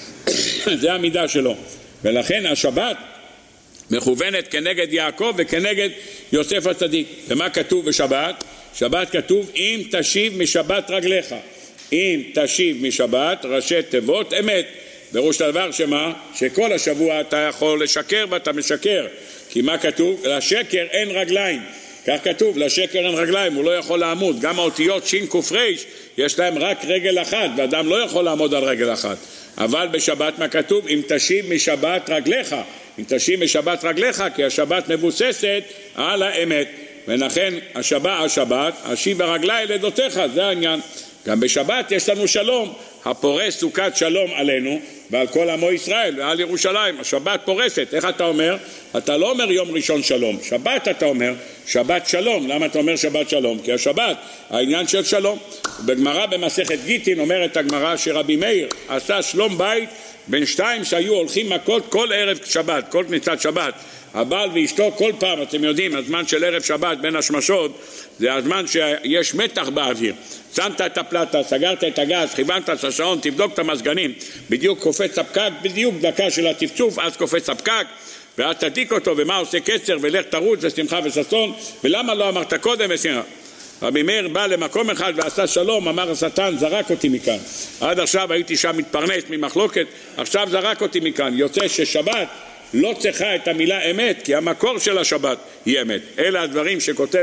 זה המידה שלו. ולכן השבת מכוונת כנגד יעקב וכנגד יוסף הצדיק. ומה כתוב בשבת? שבת כתוב, אם תשיב משבת רגליך. אם תשיב משבת, ראשי תיבות אמת. בראש הדבר שמה? שכל השבוע אתה יכול לשקר ואתה משקר. כי מה כתוב? לשקר אין רגליים. כך כתוב, לשקר אין רגליים, הוא לא יכול לעמוד. גם האותיות שין קופרש, יש להם רק רגל אחת, ואדם לא יכול לעמוד על רגל אחת. אבל בשבת מה כתוב? אם תשיב משבת רגליך. אם תשיב משבת רגליך, כי השבת מבוססת על האמת. ולכן השבת, השיב הרגלי לדותיך, זה העניין. גם בשבת יש לנו שלום, הפורס סוכת שלום עלינו ועל כל עמו ישראל ועל ירושלים. השבת פורסת. איך אתה אומר? אתה לא אומר יום ראשון שלום, שבת אתה אומר שבת שלום. למה אתה אומר שבת שלום? כי השבת העניין של שלום. בגמרא במסכת גיטין אומרת הגמרא שרבי מאיר עשה שלום בית בין שתיים שהיו הולכים מכות כל ערב שבת, כל כניסת שבת. הבעל ואשתו כל פעם, אתם יודעים, הזמן של ערב שבת בין השמשות זה הזמן שיש מתח באוויר. שמת את הפלטה, סגרת את הגז, כיוונת את השעון, תבדוק את המזגנים, בדיוק קופץ הפקק, בדיוק דקה של התפצוף, אז קופץ הפקק, ואז תדיק אותו, ומה עושה קצר, ולך תרוץ ושמחה וששון. ולמה לא אמרת קודם ושמחה? רבי מאיר בא למקום אחד ועשה שלום, אמר השטן זרק אותי מכאן, עד עכשיו הייתי שם מתפרנס ממחלוקת, עכשיו זרק אותי מכאן. יוצא ששבת לא צריכה את המילה אמת, כי המקור של השבת היא אמת. אלה הדברים שכותב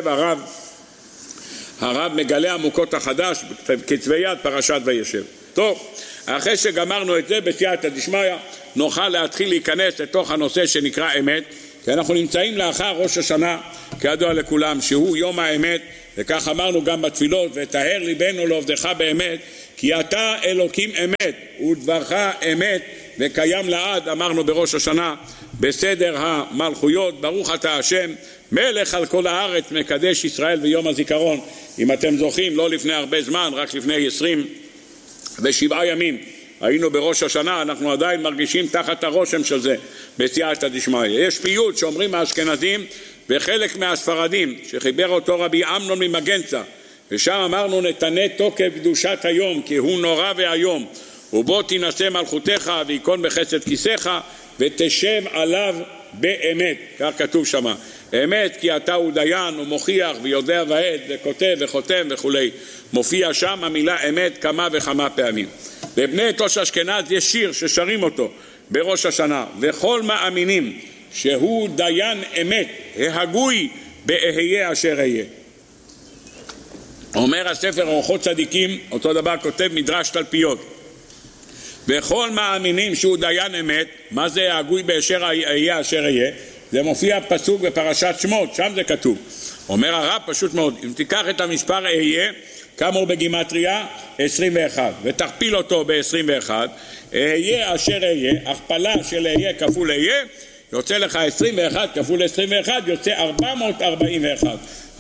הרב מגלה עמוקות החדש, כתבי יד פרשת וישב. טוב, אחרי שגמרנו את זה בסייעתא דשמיא, נוכל להתחיל להיכנס לתוך הנושא שנקרא אמת, כי אנחנו נמצאים לאחר ראש השנה, כידוע לכולם, שהוא יום האמת, וכך אמרנו גם בתפילות, ותהר ליבנו לעובדך באמת, כי אתה אלוקים אמת, ודברך אמת, וקיים לעד, אמרנו בראש השנה, בסדר המלכויות, ברוך אתה השם, מלך על כל הארץ, מקדש ישראל ויום הזיכרון. אם אתם זוכרים, לא לפני הרבה זמן, רק לפני 27 ימים, היינו בראש השנה, אנחנו עדיין מרגישים תחת הרושם של זה, בסייעתא דשמיא. יש פיוט שאומרים האשכנזים, וחלק מהספרדים, שחיבר אותו רבי אמנון ממגנצה, ושם אמרנו נתנה תוקף קדושת היום, כי הוא נורא והיום, ובו תנסה מלכותך ויקון בחסד כיסך, ותשב עליו באמת. כך כתוב שמה, אמת כי אתה הוא דיין, הוא מוכיח ויודע ועד וכותב וחותם וכולי. מופיע שם המילה אמת כמה וכמה פעמים. לבני תוש אשכנז יש שיר ששרים אותו בראש השנה, וכל מאמינים שהוא דיין אמת, ההגוי באהיה אשר אהיה. אומר הספר אורחות צדיקים, אותו דבר כותב מדרש תלפיות, וכל מאמינים שהוא דיין אמת. מה זה ההגוי באשר אהיה אשר אהיה? זה מופיע פסוק בפרשת שמות, שם זה כתוב. אומר הרב פשוט מאוד, אם תיקח את המספר אהיה, כמה הוא בגימטריה? 21, ותכפיל אותו ב-21, אהיה אשר אהיה, הכפלה של אהיה כפול אהיה, יוצא לך 21 כפול 21, יוצא 441.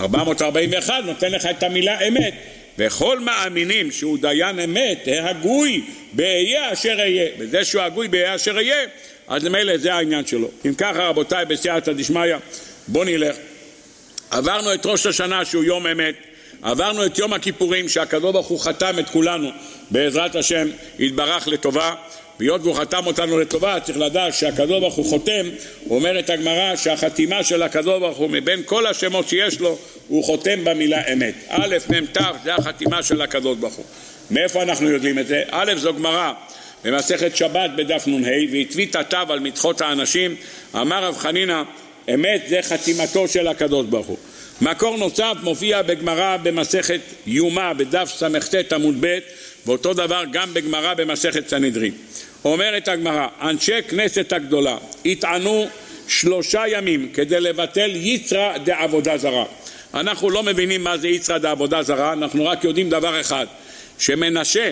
441 נותן לך את המילה אמת. וכל מאמינים שהוא דיין אמת, ההגוי באהיה אשר אהיה. בזה שהוא הגוי באהיה אשר אהיה, אז למילא זה העניין שלו. אם ככה רבותיי, בסייעתא דשמיא, בוא נלך. עברנו את ראש השנה שהוא יום אמת, עברנו את יום הכיפורים שהקדוש ברוך הוא חתם את כולנו בעזרת השם יתברך לטובה. והיות והוא חתם אותנו לטובה, צריך לדעת שהקדוש ברוך הוא חותם. אומרת הגמרא שהחתימה של הקדוש ברוך הוא מבין כל השמות שיש לו, הוא חותם במילה אמת. א' מ' ת' זה החתימה של הקדוש ברוך הוא. מאיפה אנחנו יודעים את זה? א' זו גמרא במסכת שבת בדף נ"ה, והתווית התו על מצחות האנשים. אמר רב חנינא, אמת זה חתימתו של הקדוש ברוך הוא. מקור נוסף מופיע בגמרא במסכת יומא בדף ס"ט עמוד ב', ואותו דבר גם בגמרא במסכת סנהדרין. אומרת הגמרא, אנשי כנסת הגדולה התענו 3 ימים כדי לבטל יצרא דעבודה זרה. אנחנו לא מבינים מה זה יצרא דעבודה זרה, אנחנו רק יודעים דבר אחד, שמנשה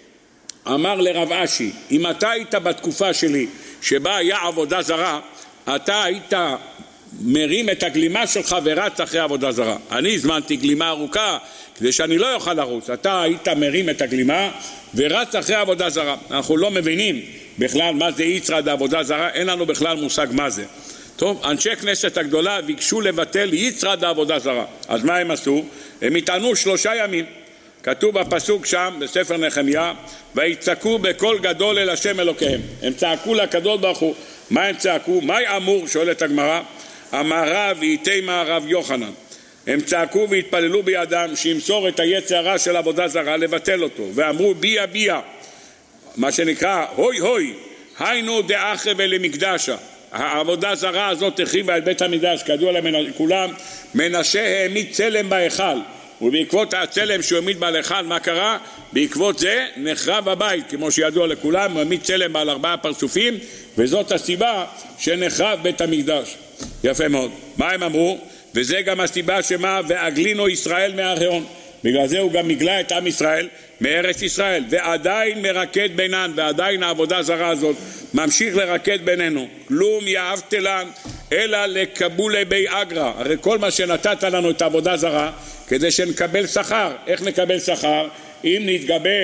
אמר לרב אשי, אם אתה היית בתקופה שלי שבה היה עבודה זרה, אתה היית מרים את הגלימה שלך ורץ אחרי עבודה זרה. אני הזמנתי גלימה ארוכה כדי שאני לא יוכל לרוץ, אתה היית מרים את הגלימה ורץ אחרי עבודה זרה. אנחנו לא מבינים בכלל מה זה יצרא דעבודה זרה, אין לנו בכלל מושג מה זה. טוב, אנשי כנסת הגדולה ביקשו לבטל יצרא דעבודה זרה. אז מה הם עשו? הם התענו 3 ימים. כתוב בפסוק שם בספר נחמיה, ויצעקו בקול גדול אל השם אלוקיהם. הם צעקו לקדוש ברוך הוא. מה הם צעקו? מהי אמור? שואלת הגמרא. אמר רב ויתימה רב יוחנן. הם צעקו והתפללו בידם שימסור את היצר הרע של עבודה זרה, לבטל אותו, ואמרו ביה ביה, מה שנקרא הוי הוי, היינו דאחרב למקדשה. העבודה זרה הזאת החריבה את בית המקדש. כידוע לכולם, מנשה העמיד צלם בהיכל, ובעקבות הצלם שהוא העמיד בהיכל, מה קרה? בעקבות זה נחרב הבית, כמו שידוע לכולם, הוא העמיד צלם בעל 4 פרצופים, וזאת הסיבה שנחרב בית המקדש. יפה מאוד. מה הם אמרו? וזה גם הסיבה שמה? והגלינו ישראל מהארון. בגלל זה הוא גם מגלה את עם ישראל מארץ ישראל, ועדיין מרקד בינן, ועדיין העבודה זרה הזאת ממשיך לרקד בינינו. כלום יאהבתלן אלא לקבולי בי אגרא. הרי כל מה שנתת לנו את העבודה זרה כדי שנקבל שכר. איך נקבל שכר? אם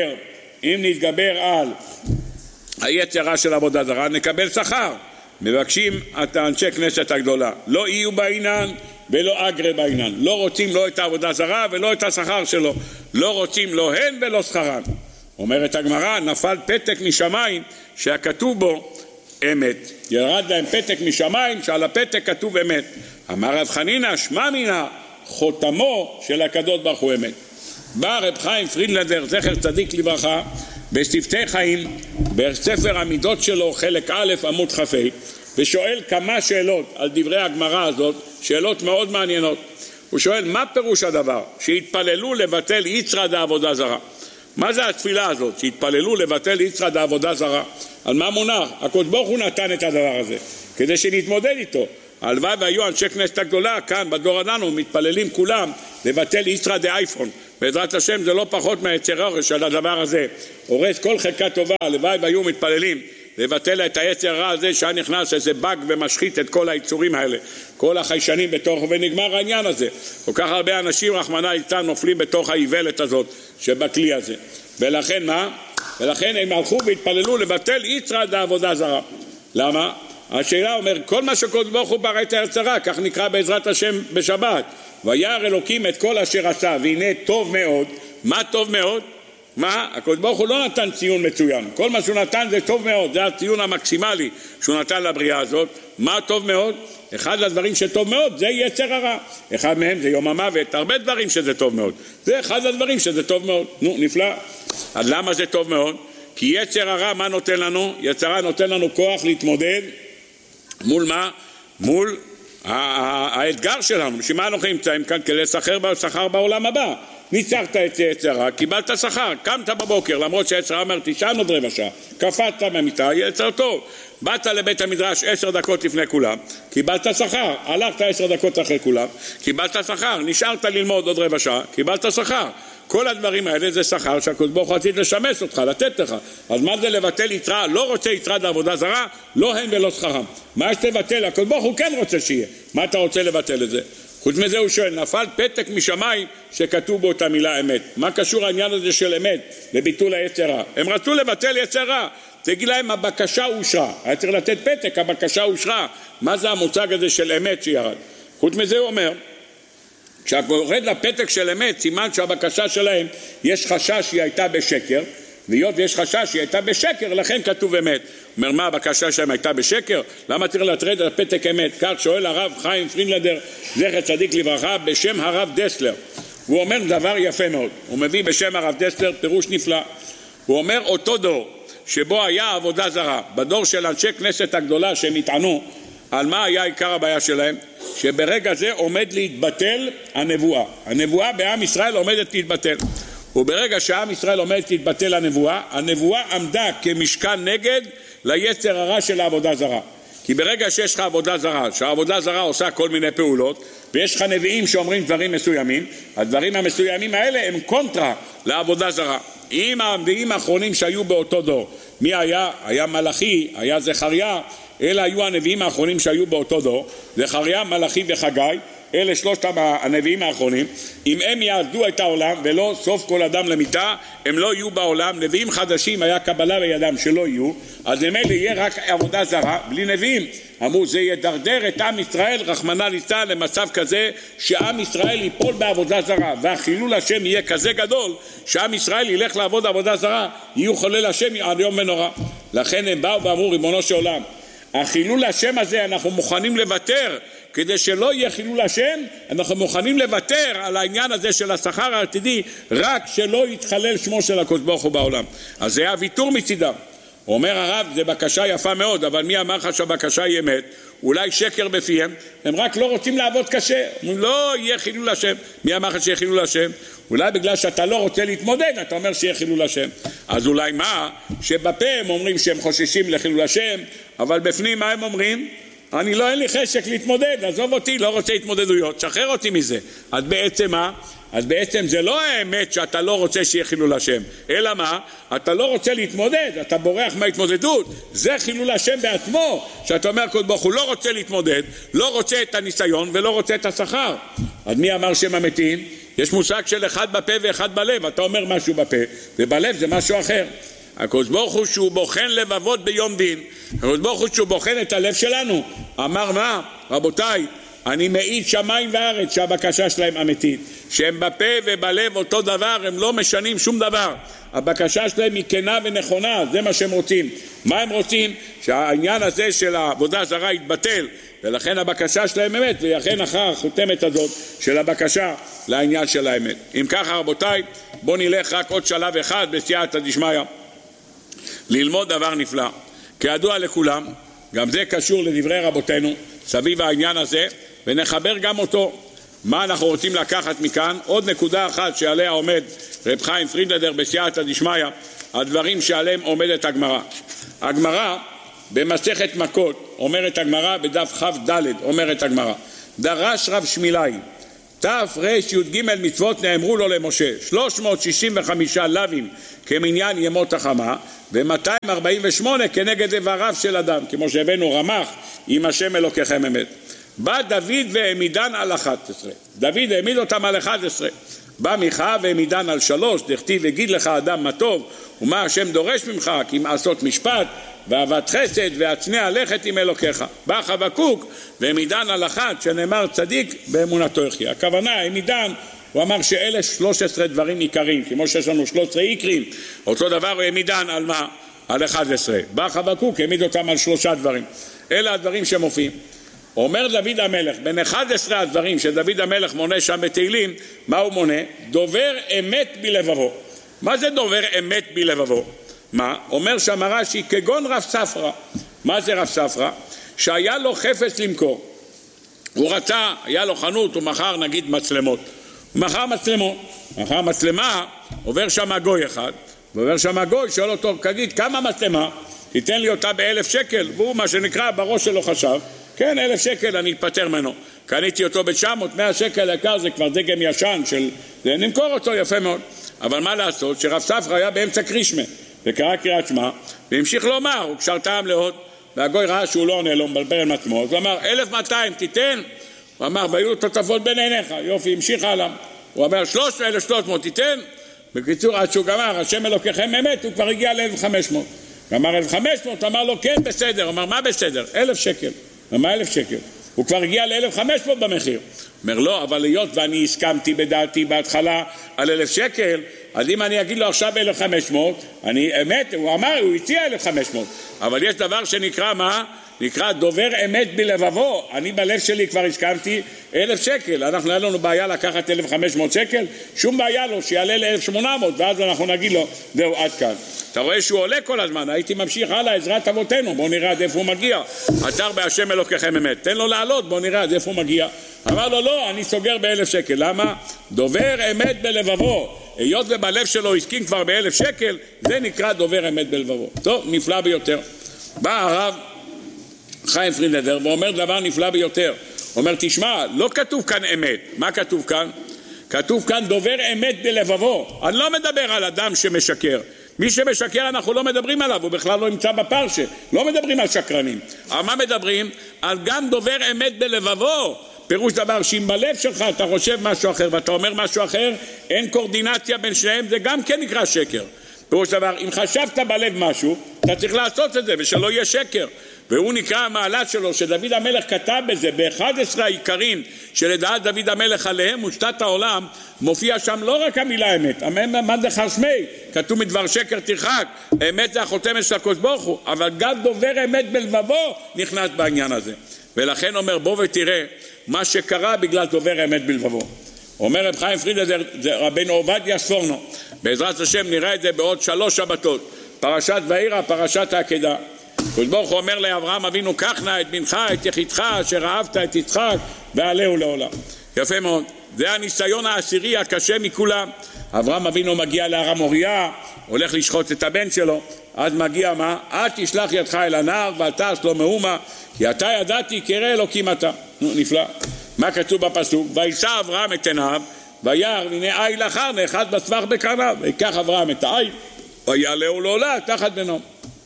נתגבר על היצרה של עבודה זרה נקבל שכר. מבקשים את אנשי כנסת הגדולה, לא יהיו בעינן ולא אגרה בעינן. לא רוצים לא את העבודה זרה ולא את השכר שלו, לא רוצים לא הן ולא שכרן. אומרת הגמרא, נפל פתק משמיים שהכתוב בו אמת. ירד להם פתק משמיים שעל הפתק כתוב אמת. אמר רב חנינא, שמע מינא חותמו של הקדוש ברוך הוא אמת. בא רב חיים פרידלנדר, זכר צדיק לברכה, בשפתי חיים, בספר המידות שלו, חלק א' עמוד כ"ה, ושואל כמה שאלות על דברי הגמרא הזאת, שאלות מאוד מעניינות. הוא שואל, מה פירוש הדבר? שהתפללו לבטל יצרא דעבודה זרה. מה זה התפילה הזאת? שהתפללו לבטל יצרא דעבודה זרה. על מה מונח? הקדוש ברוך הוא נתן את הדבר הזה, כדי שנתמודד איתו. הלוואי והיו אנשי כנסת הגדולה, כאן בדור שלנו מתפללים כולם לבטל יצרא דאייפון. בעזרת השם זה לא פחות מהיצר הרע של הדבר הזה. הורס כל חלקה טובה, הלוואי והיו מתפללים לבטל את היצר הרע הזה שהיה נכנס איזה באג ומשחית את כל היצורים האלה, כל החיישנים בתוך, ונגמר העניין הזה. כל כך הרבה אנשים רחמנא ליצלן נופלים בתוך האיוולת הזאת שבכלי הזה. ולכן מה? ולכן הם הלכו והתפללו לבטל יצרא דעבודה זרה. למה? השאלה אומר, כל מה שקדוש ברוך הוא ברא את היצר הרע, כך נקרא בעזרת השם בשבת. וירא אלוקים את כל אשר עשה, והנה טוב מאוד. מה טוב מאוד? מה? הקדוש ברוך הוא לא נתן ציון מצוין. כל מה שהוא נתן זה טוב מאוד, זה הציון המקסימלי שהוא נתן לבריאה הזאת. מה טוב מאוד? אחד הדברים שטוב מאוד זה יצר הרע. אחד מהם זה יום המוות, הרבה דברים שזה טוב מאוד. זה אחד הדברים שזה טוב מאוד. נו, נפלא. אז למה זה טוב מאוד? כי יצר הרע מה נותן לנו? יצר הרע נותן לנו כוח להתמודד מול מה? מול האתגר שלנו. שמה אנחנו נמצאים כאן? כדי לשכר בעולם הבא. ניצחת את יצר הרע, קיבלת שכר, קמת בבוקר, למרות שיצר הרע אומר תישן עוד רבע שעה, קפצת מהמיטה, יצר טוב. באת לבית המדרש 10 דקות לפני כולם, קיבלת שכר, הלכת 10 דקות אחרי כולם, קיבלת שכר, נשארת ללמוד עוד רבע שעה, קיבלת שכר. כל הדברים האלה זה שכר שהקדוש ברוך הוא רצית לשמש אותך, לתת לך. אז מה זה לבטל יצרה? לא רוצה יצרה בעבודה זרה, לא הם ולא שכרם. מה יש לבטל? הקדוש ברוך הוא כן רוצה שיהיה. מה אתה רוצה לבטל את זה? חוץ מזה הוא שואל, נפל פתק משמיים שכתוב בו את המילה אמת. מה קשור העניין הזה של אמת לביטול היצר רע? הם רצו לבטל יצר רע. תגיד להם, הבקשה אושרה. היה צריך לתת פתק, הבקשה אושרה. מה זה המושג הזה של אמת שירד? חוץ מזה הוא אומר, כשהורד לפתק של אמת, סימן שהבקשה שלהם יש חשש שהיא הייתה בשקר, והיות ויש חשש שהיא הייתה בשקר, לכן כתוב אמת. אומר, מה הבקשה שלהם הייתה בשקר? למה צריך לתרד על פתק אמת? כך שואל הרב חיים פרידלנדר, זכר צדיק לברכה, בשם הרב דסלר. הוא אומר דבר יפה מאוד. הוא מביא בשם הרב דסלר פירוש נפלא. הוא אומר, אותו דור שבו היה עבודה זרה, בדור של אנשי כנסת הגדולה שהם התענו, על מה היה עיקר הבעיה שלהם? שברגע זה עומד להתבטל הנבואה. הנבואה בעם ישראל עומדת להתבטל. וברגע שעם ישראל עומדת להתבטל הנבואה, הנבואה עמדה כמשכן נגד ליצר הרע של העבודה זרה. כי ברגע שיש לך עבודה זרה, שהעבודה זרה עושה כל מיני פעולות, ויש לך נביאים שאומרים דברים מסוימים, הדברים המסוימים האלה הם קונטרה לעבודה זרה. עם הנביאים האחרונים שהיו באותו דור, מי היה? היה מלאכי, היה זכריה, אלה היו הנביאים האחרונים שהיו באותו דור, זכריה, מלאכי וחגי, אלה שלושת הנביאים האחרונים. אם הם יעזדו את העולם ולא סוף כל אדם למיטה, הם לא יהיו בעולם. נביאים חדשים היה קבלה בידם שלא יהיו, אז הם אלה יהיה רק עבודה זרה בלי נביאים. אמרו זה ידרדר את עם ישראל רחמנא ליצלן למצב כזה שעם ישראל ייפול בעבודה זרה, והחילול השם יהיה כזה גדול שעם ישראל ילך לעבוד עבודה זרה, יהיו חולל השם עד יום ונורא. לכן הם באו ואמרו, ריבונו של עולם, החילול השם הזה אנחנו מוכנים לוותר, כדי שלא יהיה חילול השם אנחנו מוכנים לוותר על העניין הזה של השכר העתידי, רק שלא יתחלל שמו של הקדוש ברוך הוא בעולם. אז זה היה ויתור מצידם. אומר הרב, זה בקשה יפה מאוד, אבל מי אמר לך שהבקשה היא אמת? אולי שקר בפיהם, הם רק לא רוצים לעבוד קשה, לא יהיה חילול השם. מי אמר לך שיהיה חילול השם? אולי בגלל שאתה לא רוצה להתמודד, אתה אומר שיהיה חילול השם. אז אולי מה? שבפה הם אומרים שהם חוששים לחילול השם, אבל בפנים מה הם אומרים? אני לא, אין לי חשק להתמודד, עזוב אותי, לא רוצה התמודדויות, שחרר אותי מזה. אז בעצם מה? אז בעצם זה לא האמת שאתה לא רוצה שיהיה חילול השם, אלא מה? אתה לא רוצה להתמודד, אתה בורח מההתמודדות. זה חילול השם בעצמו, שאתה אומר קדוש ברוך הוא לא רוצה להתמודד, לא רוצה את הניסיון ולא רוצה את השכר. אז מי אמר שהם אמיתיים? יש מושג של אחד בפה ואחד בלב. אתה אומר משהו בפה ובלב זה משהו אחר. הקדוש ברוך הוא שהוא בוחן לבבות ביום דין, הקדוש ברוך הוא שהוא בוחן את הלב שלנו. אמר מה? רבותיי, אני מעיד שמיים וארץ שהבקשה שלהם אמיתית, שהם בפה ובלב אותו דבר, הם לא משנים שום דבר. הבקשה שלהם היא כנה ונכונה, זה מה שהם רוצים. מה הם רוצים? שהעניין הזה של העבודה זרה יתבטל, ולכן הבקשה שלהם אמת, ולכן אחר החותמת הזאת של הבקשה לעניין של האמת. אם ככה רבותיי, בואו נלך רק עוד שלב אחד בסייעתא דשמיא, ללמוד דבר נפלא. כידוע לכולם, גם זה קשור לדברי רבותינו, סביב העניין הזה, ונחבר גם אותו. מה אנחנו רוצים לקחת מכאן? עוד נקודה אחת שעליה עומד רב חיים פרידלנדר בסייעתא דשמיא, הדברים שעליהם עומדת הגמרא. הגמרא במסכת מכות, אומרת הגמרא בדף כ"ד, אומרת הגמרא, דרש רב שמילאי, תר"ג מצוות נאמרו לו למשה, 365 לווים כמניין ימות החמה, ו-248 כנגד איבריו של אדם, כמו שהבאנו רמ"ח, עם השם אלוקיכם אמת. בא דוד והעמידן על 11, דוד העמיד אותם על 11, בא מיכה והעמידן על 3, דכתיב הגיד לך אדם מה טוב ומה השם דורש ממך, כי מעשות משפט ואהבת חסד והצנע לכת עם אלוקיך. בא חבקוק והעמידן על 1, שנאמר צדיק באמונתו יחיה. הכוונה העמידן, הוא אמר שאלה 13 דברים עיקריים, כמו שיש לנו 13 עיקרים, אותו דבר הוא העמידן על מה? על 11. בא חבקוק העמיד אותם על 3 דברים. אלה הדברים שמופיעים. אומר דוד המלך, בין 11 הדברים שדוד המלך מונה שם בתהילים, מה הוא מונה? דובר אמת בלבבו. מה זה דובר אמת בלבבו? מה? אומר שם רש"י, כגון רב ספרא. מה זה רב ספרא? שהיה לו חפץ למכור. הוא רצה, היה לו חנות, הוא מכר נגיד מצלמות. הוא מכר מצלמות. מכר מצלמה, עובר שם גוי אחד, ועובר שם גוי, שואל אותו, תגיד, כמה מצלמה? תיתן לי אותה ב1,000 שקל, והוא מה שנקרא בראש שלו חשב, כן, 1,000 שקל אני אפטר ממנו. קניתי אותו ב-900, 100 שקל יקר, זה כבר דגם ישן של... זה נמכור אותו יפה מאוד. אבל מה לעשות? שרב ספרא היה באמצע קרישמה, וקרא קריאת שמע, והמשיך לומר, הוא קשר טעם להוד, והגוי ראה שהוא לא עונה לו, מבלבל עם עצמו, אז הוא אמר, 1,200 תיתן? הוא אמר, והיו תותפות בין עיניך, יופי, המשיך הלאה. הוא אמר, 1,300 תיתן? בקיצור, עד שהוא גמר, השם אלוקיכם אמת, הוא כבר הגיע ל-1,500. אמר 1,500, אמר לו, כן, בסדר. הוא אמר, מה בסדר? 1,000 שקל. אמר 1,000 שקל. הוא כבר הגיע ל-1,500 במחיר. אומר, לא, אבל היות ואני הסכמתי בדעתי בהתחלה על 1,000 שקל, אז אם אני אגיד לו עכשיו 1,500, אני אמת, הוא אמר, הוא הציע 1,500. אבל יש דבר שנקרא מה? נקרא דובר אמת בלבבו. אני בלב שלי כבר הסכמתי 1,000 שקל. אנחנו היה לנו בעיה לקחת 1,500 שקל, שום בעיה לו שיעלה ל-1,800, ואז אנחנו נגיד לו, זהו, עד כאן. אתה רואה שהוא עולה כל הזמן, הייתי ממשיך הלאה, עזרת אבותינו, בואו נראה עד איפה הוא מגיע. עתר בהשם אלוקיכם אמת, תן לו לעלות, בואו נראה עד איפה הוא מגיע. אמר לו, לא, אני סוגר ב1,000 שקל. למה? דובר אמת בלבבו. היות ובלב שלו הסכים כבר ב1,000 שקל, זה נקרא דובר אמת בלבבו. טוב, נפלא ביותר. בא הרב חיים פרידלנדר ואומר דבר נפלא ביותר. אומר, תשמע, לא כתוב כאן אמת. מה כתוב כאן? כתוב כאן דובר אמת בלבבו. אני לא מדבר על אדם שמשקר. מי שמשקר אנחנו לא מדברים עליו, הוא בכלל לא נמצא בפרשה. לא מדברים על שקרנים. אבל מה מדברים? על גם דובר אמת בלבבו. פירוש דבר שאם בלב שלך אתה חושב משהו אחר ואתה אומר משהו אחר, אין קורדינציה בין שניהם, זה גם כן נקרא שקר. פירוש דבר, אם חשבת בלב משהו, אתה צריך לעשות את זה ושלא יהיה שקר. והוא נקרא המעלה שלו, שדוד המלך כתב בזה, ב11 העיקרים שלדעת דוד המלך עליהם ושתת העולם, מופיע שם לא רק המילה אמת, אמן דחר שמי, כתוב מדבר שקר תרחק, אמת זה החותמת של הקדוש ברוך הוא, אבל גם דובר אמת בלבבו נכנס בעניין הזה. ולכן אומר, בוא ותראה מה שקרה בגלל דובר אמת בלבבו. אומר רב חיים פרידלנדר, רבנו עובדיה ספורנו, בעזרת השם נראה את זה בעוד 3 שבתות, פרשת ואירא, פרשת העקדה. הקדוש ברוך הוא אומר לאברהם אבינו, קח נא את בנך, את יחידך, אשר אהבת את יצחק, ועלהו לעולם. יפה מאוד. זה הניסיון העשירי הקשה מכולם. אברהם אבינו מגיע להר המוריה, הולך לשחוט את הבן שלו, אז מגיע מה? את תשלח ידך אל הנער, ואתה לא מאומה, כי אתה ידעתי קרא אלוקים אתה. נפלא. מה כתוב בפסוק? וישא אברהם את עיניו, וירא והנה איל אחר נאחז בסבך בקרניו, ויקח אברהם את האיל, ויעלהו לעולה תחת בנו.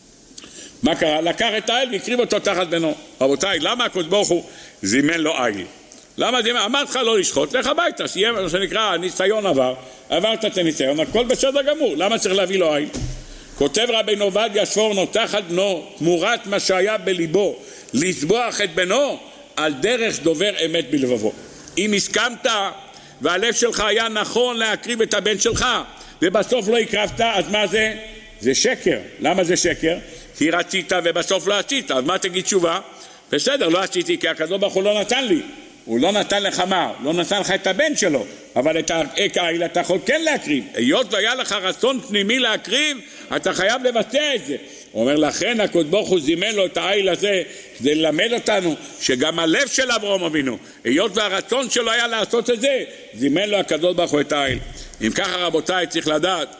מה קרה? לקח את האיל והקריב אותו תחת בנו. רבותיי, למה הקדוש ברוך הוא זימן לו איל? למה זימן? אמרת לך לא לשחוט, לך הביתה, סיים מה שנקרא, ניסיון עברת את הניסיון, הכל בסדר גמור, למה צריך להביא לו איל? כותב רבנו עובדיה ספורנו, תחת בנו, תמורת מה שהיה בליבו, לסבוח את בנו, על דרך דובר אמת בלבבו. אם הסכמת והלב שלך היה נכון להקריב את הבן שלך, ובסוף לא הקרבת, אז מה זה? זה שקר. למה זה שקר? כי רצית ובסוף לא עשית, אז מה תגיד תשובה? בסדר, לא עשיתי כי הקדוש ברוך הוא לא נתן לי. הוא לא נתן לך מה? לא נתן לך את הבן שלו, אבל את העיל אתה יכול כן להקריב. היות והיה לך רצון פנימי להקריב, אתה חייב לבצע את זה. הוא אומר, לכן הקדוש ברוך הוא זימן לו את העיל הזה כדי ללמד אותנו שגם הלב של אברהם אבינו, היות והרצון שלו היה לעשות את זה, זימן לו הקדוש ברוך הוא את העיל. אם ככה רבותיי, צריך לדעת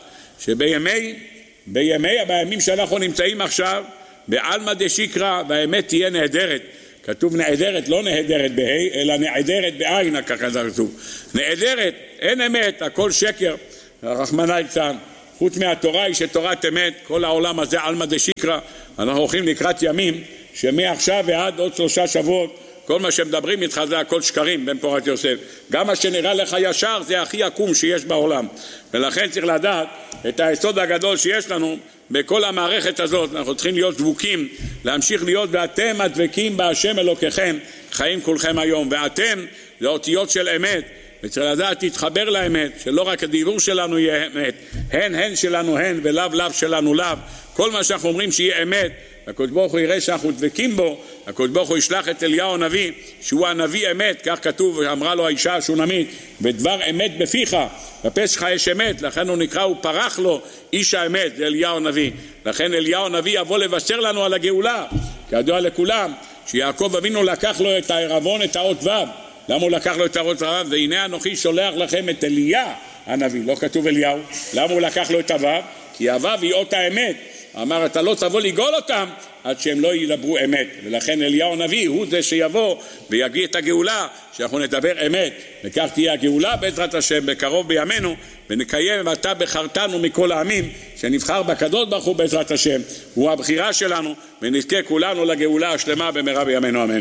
בימים שאנחנו נמצאים עכשיו, בעלמא דשיקרא, והאמת תהיה נהדרת. כתוב נעדרת, לא נהדרת בהי, אלא נעדרת בעין, ככה זה כתוב. נעדרת, אין אמת, הכל שקר. רחמנא ליצלן. חוץ מהתורה היא שתורת אמת, כל העולם הזה עלמא דשיקרא. אנחנו הולכים לקראת ימים, שמעכשיו ועד עוד 3 שבועות, כל מה שמדברים איתך זה הכל שקרים בן פורת יוסף. גם מה שנראה לך ישר זה הכי עקום שיש בעולם. ולכן צריך לדעת את היסוד הגדול שיש לנו בכל המערכת הזאת. אנחנו צריכים להיות דבוקים, להמשיך להיות, ואתם הדבקים בהשם אלוקיכם, חיים כולכם היום. ואתם זה אותיות של אמת, וצריך לדעת להתחבר לאמת, שלא רק הדיבור שלנו יהיה אמת, הן שלנו הן ולאו שלנו לאו. כל מה שאנחנו אומרים שיהיה אמת, הקדוש ברוך הוא יראה שאנחנו דבקים בו. הקדוש ברוך הוא ישלח את אליהו הנביא, שהוא הנביא אמת, כך כתוב, אמרה לו האישה השונמית, ודבר אמת בפיך, בפה שלך יש אמת. לכן הוא נקרא, הוא פרח לו איש האמת, זה אליהו הנביא. לכן אליהו הנביא יבוא לבשר לנו על הגאולה, כידוע לכולם שיעקב אבינו לקח לו את הערבון, את האות ו'. למה הוא לקח לו את האות ו'? והנה אנוכי שולח לכם את אליה הנביא, לא כתוב אליהו. למה הוא לקח לו את הו'? כי הו' היא אות האמת. אמר, אתה לא תבוא לגאול אותם עד שהם לא ידברו אמת. ולכן אליהו הנביא הוא זה שיבוא ויגיד את הגאולה, שאנחנו נדבר אמת. וכך תהיה הגאולה בעזרת השם בקרוב בימינו, ונקיים ואתה בחרתנו מכל העמים, שנבחר בקדוש ברוך הוא בעזרת השם. הוא הבחירה שלנו, ונזכה כולנו לגאולה השלמה במהרה בימינו, אמן.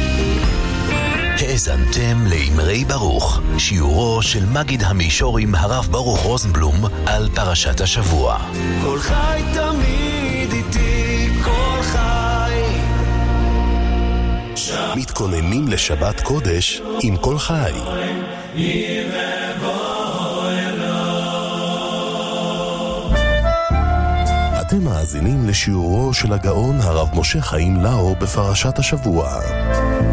האזנתם לאמרי ברוך, שיעורו של מגיד המישורים הרב ברוך רוזנבלום על פרשת השבוע. כל חי תמיד איתי, כל חי. מתכוננים לשבת קודש עם כל חי. אתם מאזינים לשיעורו של הגאון הרב משה חיים לאו בפרשת השבוע.